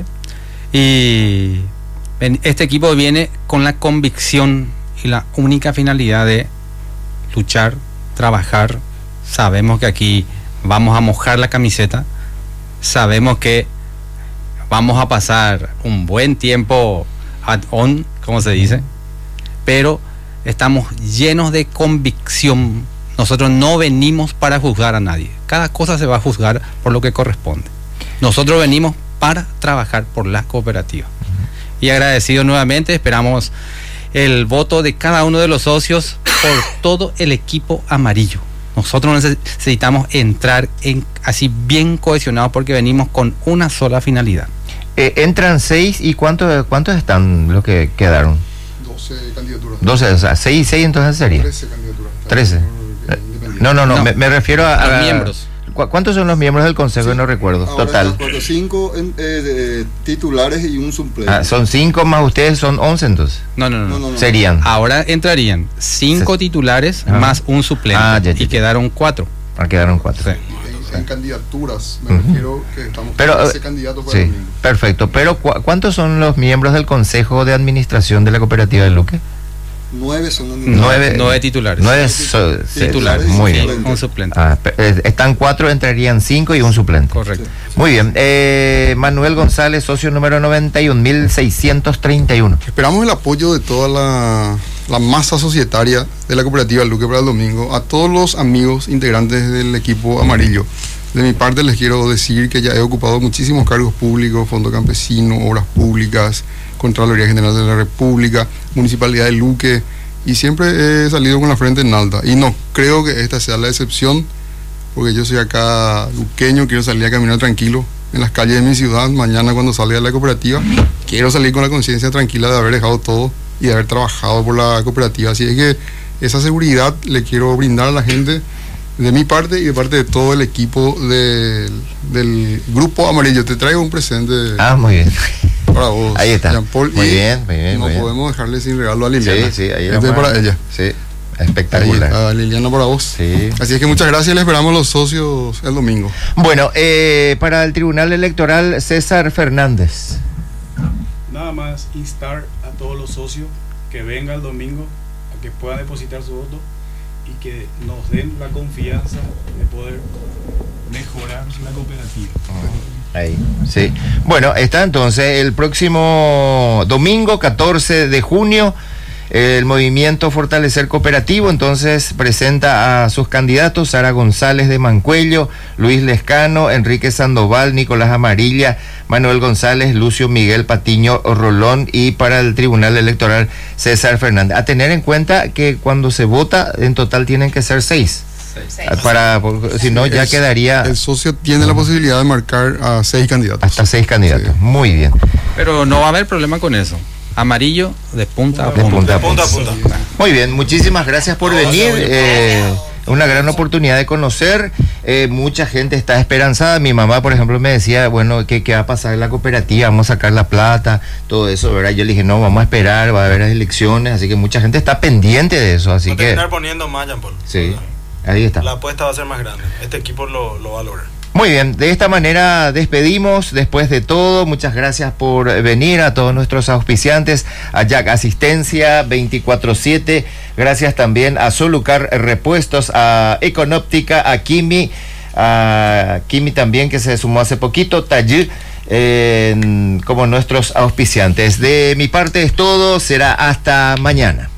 Y este equipo viene con la convicción y la única finalidad de luchar, trabajar. Sabemos que aquí vamos a mojar la camiseta, sabemos que vamos a pasar un buen tiempo ad-on, como se dice, pero estamos llenos de convicción. Nosotros no venimos para juzgar a nadie, cada cosa se va a juzgar por lo que corresponde. Nosotros venimos para trabajar por las cooperativas. Y agradecido nuevamente, esperamos el voto de cada uno de los socios por todo el equipo amarillo. Nosotros necesitamos entrar en así bien cohesionados porque venimos con una sola finalidad. Eh, entran seis y ¿cuántos cuántos están los que quedaron? doce candidaturas. doce, o sea, seis y seis entonces sería. trece candidaturas. trece. No, no, no, no. Me, me refiero a, a los miembros. ¿cu ¿Cuántos son los miembros del consejo? Sí. No recuerdo. Ahora total. cuatro, cinco eh, eh, titulares y un suplente. Ah, son cinco más ustedes, son once entonces. No, no, no. no, no, no. Serían. Ahora entrarían cinco Se... titulares ah. más un suplente. Ah, ya, ya, ya. Y quedaron cuatro. Ah, quedaron cuatro. Sí. En, en candidaturas, me uh-huh. refiero que estamos pero, ese candidato para sí, el domingo. Perfecto. Pero ¿cu ¿cuántos son los miembros del consejo de administración de la cooperativa de Luque? Nueve son los nueve, nueve titulares. Nueve so, titulares. Muy bien. Un suplente. Ah, están cuatro, entrarían cinco y un suplente. Correcto. Muy bien. Eh, Manuel González, socio número noventa y un mil seiscientos treinta y uno. Esperamos el apoyo de toda la, la masa societaria de la cooperativa Luque para el domingo, a todos los amigos integrantes del equipo amarillo. De mi parte les quiero decir que ya he ocupado muchísimos cargos públicos, Fondo Campesino, Obras Públicas, Contraloría General de la República, Municipalidad de Luque, y siempre he salido con la frente en alta. Y no creo que esta sea la excepción, porque yo soy acá luqueño, quiero salir a caminar tranquilo en las calles de mi ciudad. Mañana cuando salga de la cooperativa, quiero salir con la conciencia tranquila de haber dejado todo y de haber trabajado por la cooperativa. Así es que esa seguridad le quiero brindar a la gente de mi parte y de parte de todo el equipo de, del Grupo Amarillo. Te traigo un presente. Ah, muy bien. Para vos, ahí está. Jean Paul, muy bien, muy bien. No muy podemos bien. dejarle sin regalo a Liliana. Sí, sí, ahí este es para ella. Sí, espectacular. Ahí, a Liliana para vos. Sí. Así es que muchas gracias, le esperamos los socios el domingo. Bueno, eh, para el Tribunal Electoral, César Fernández. Nada más instar a todos los socios que vengan el domingo a que puedan depositar su voto y que nos den la confianza de poder mejorar la cooperativa. Ahí, sí. Bueno, está entonces el próximo domingo catorce de junio el movimiento Fortalecer Cooperativo entonces presenta a sus candidatos: Sara González de Mancuello, Luis Lescano, Enrique Sandoval, Nicolás Amarilla, Manuel González, Lucio Miguel Patiño Rolón, y para el Tribunal Electoral César Fernández. A tener en cuenta que cuando se vota en total tienen que ser seis. Seis. Para, si no, ya el, quedaría. El socio tiene la posibilidad de marcar a seis candidatos. Hasta seis candidatos. Sí. Muy bien. Pero no va a haber problema con eso. Amarillo de punta a punta. De punta a punta. De punta, a punta. Muy bien, muchísimas gracias por venir. Eh, una gran oportunidad de conocer. eh, mucha gente está esperanzada. Mi mamá, por ejemplo, me decía, bueno, ¿qué, qué va a pasar en la cooperativa? Vamos a sacar la plata, todo eso, ¿verdad? Yo le dije, no, vamos a esperar, va a haber las elecciones, así que mucha gente está pendiente de eso, así va a que... terminar poniendo más, Jean Paul. Sí, ahí está. La apuesta va a ser más grande, este equipo lo, lo va a lograr. Muy bien, de esta manera despedimos después de todo. Muchas gracias por venir, a todos nuestros auspiciantes, a Jack Asistencia veinticuatro siete, gracias también a Solucar Repuestos, a Econóptica, a Kimi, a Kimi también que se sumó hace poquito, Taller, eh, como nuestros auspiciantes. De mi parte es todo, será hasta mañana.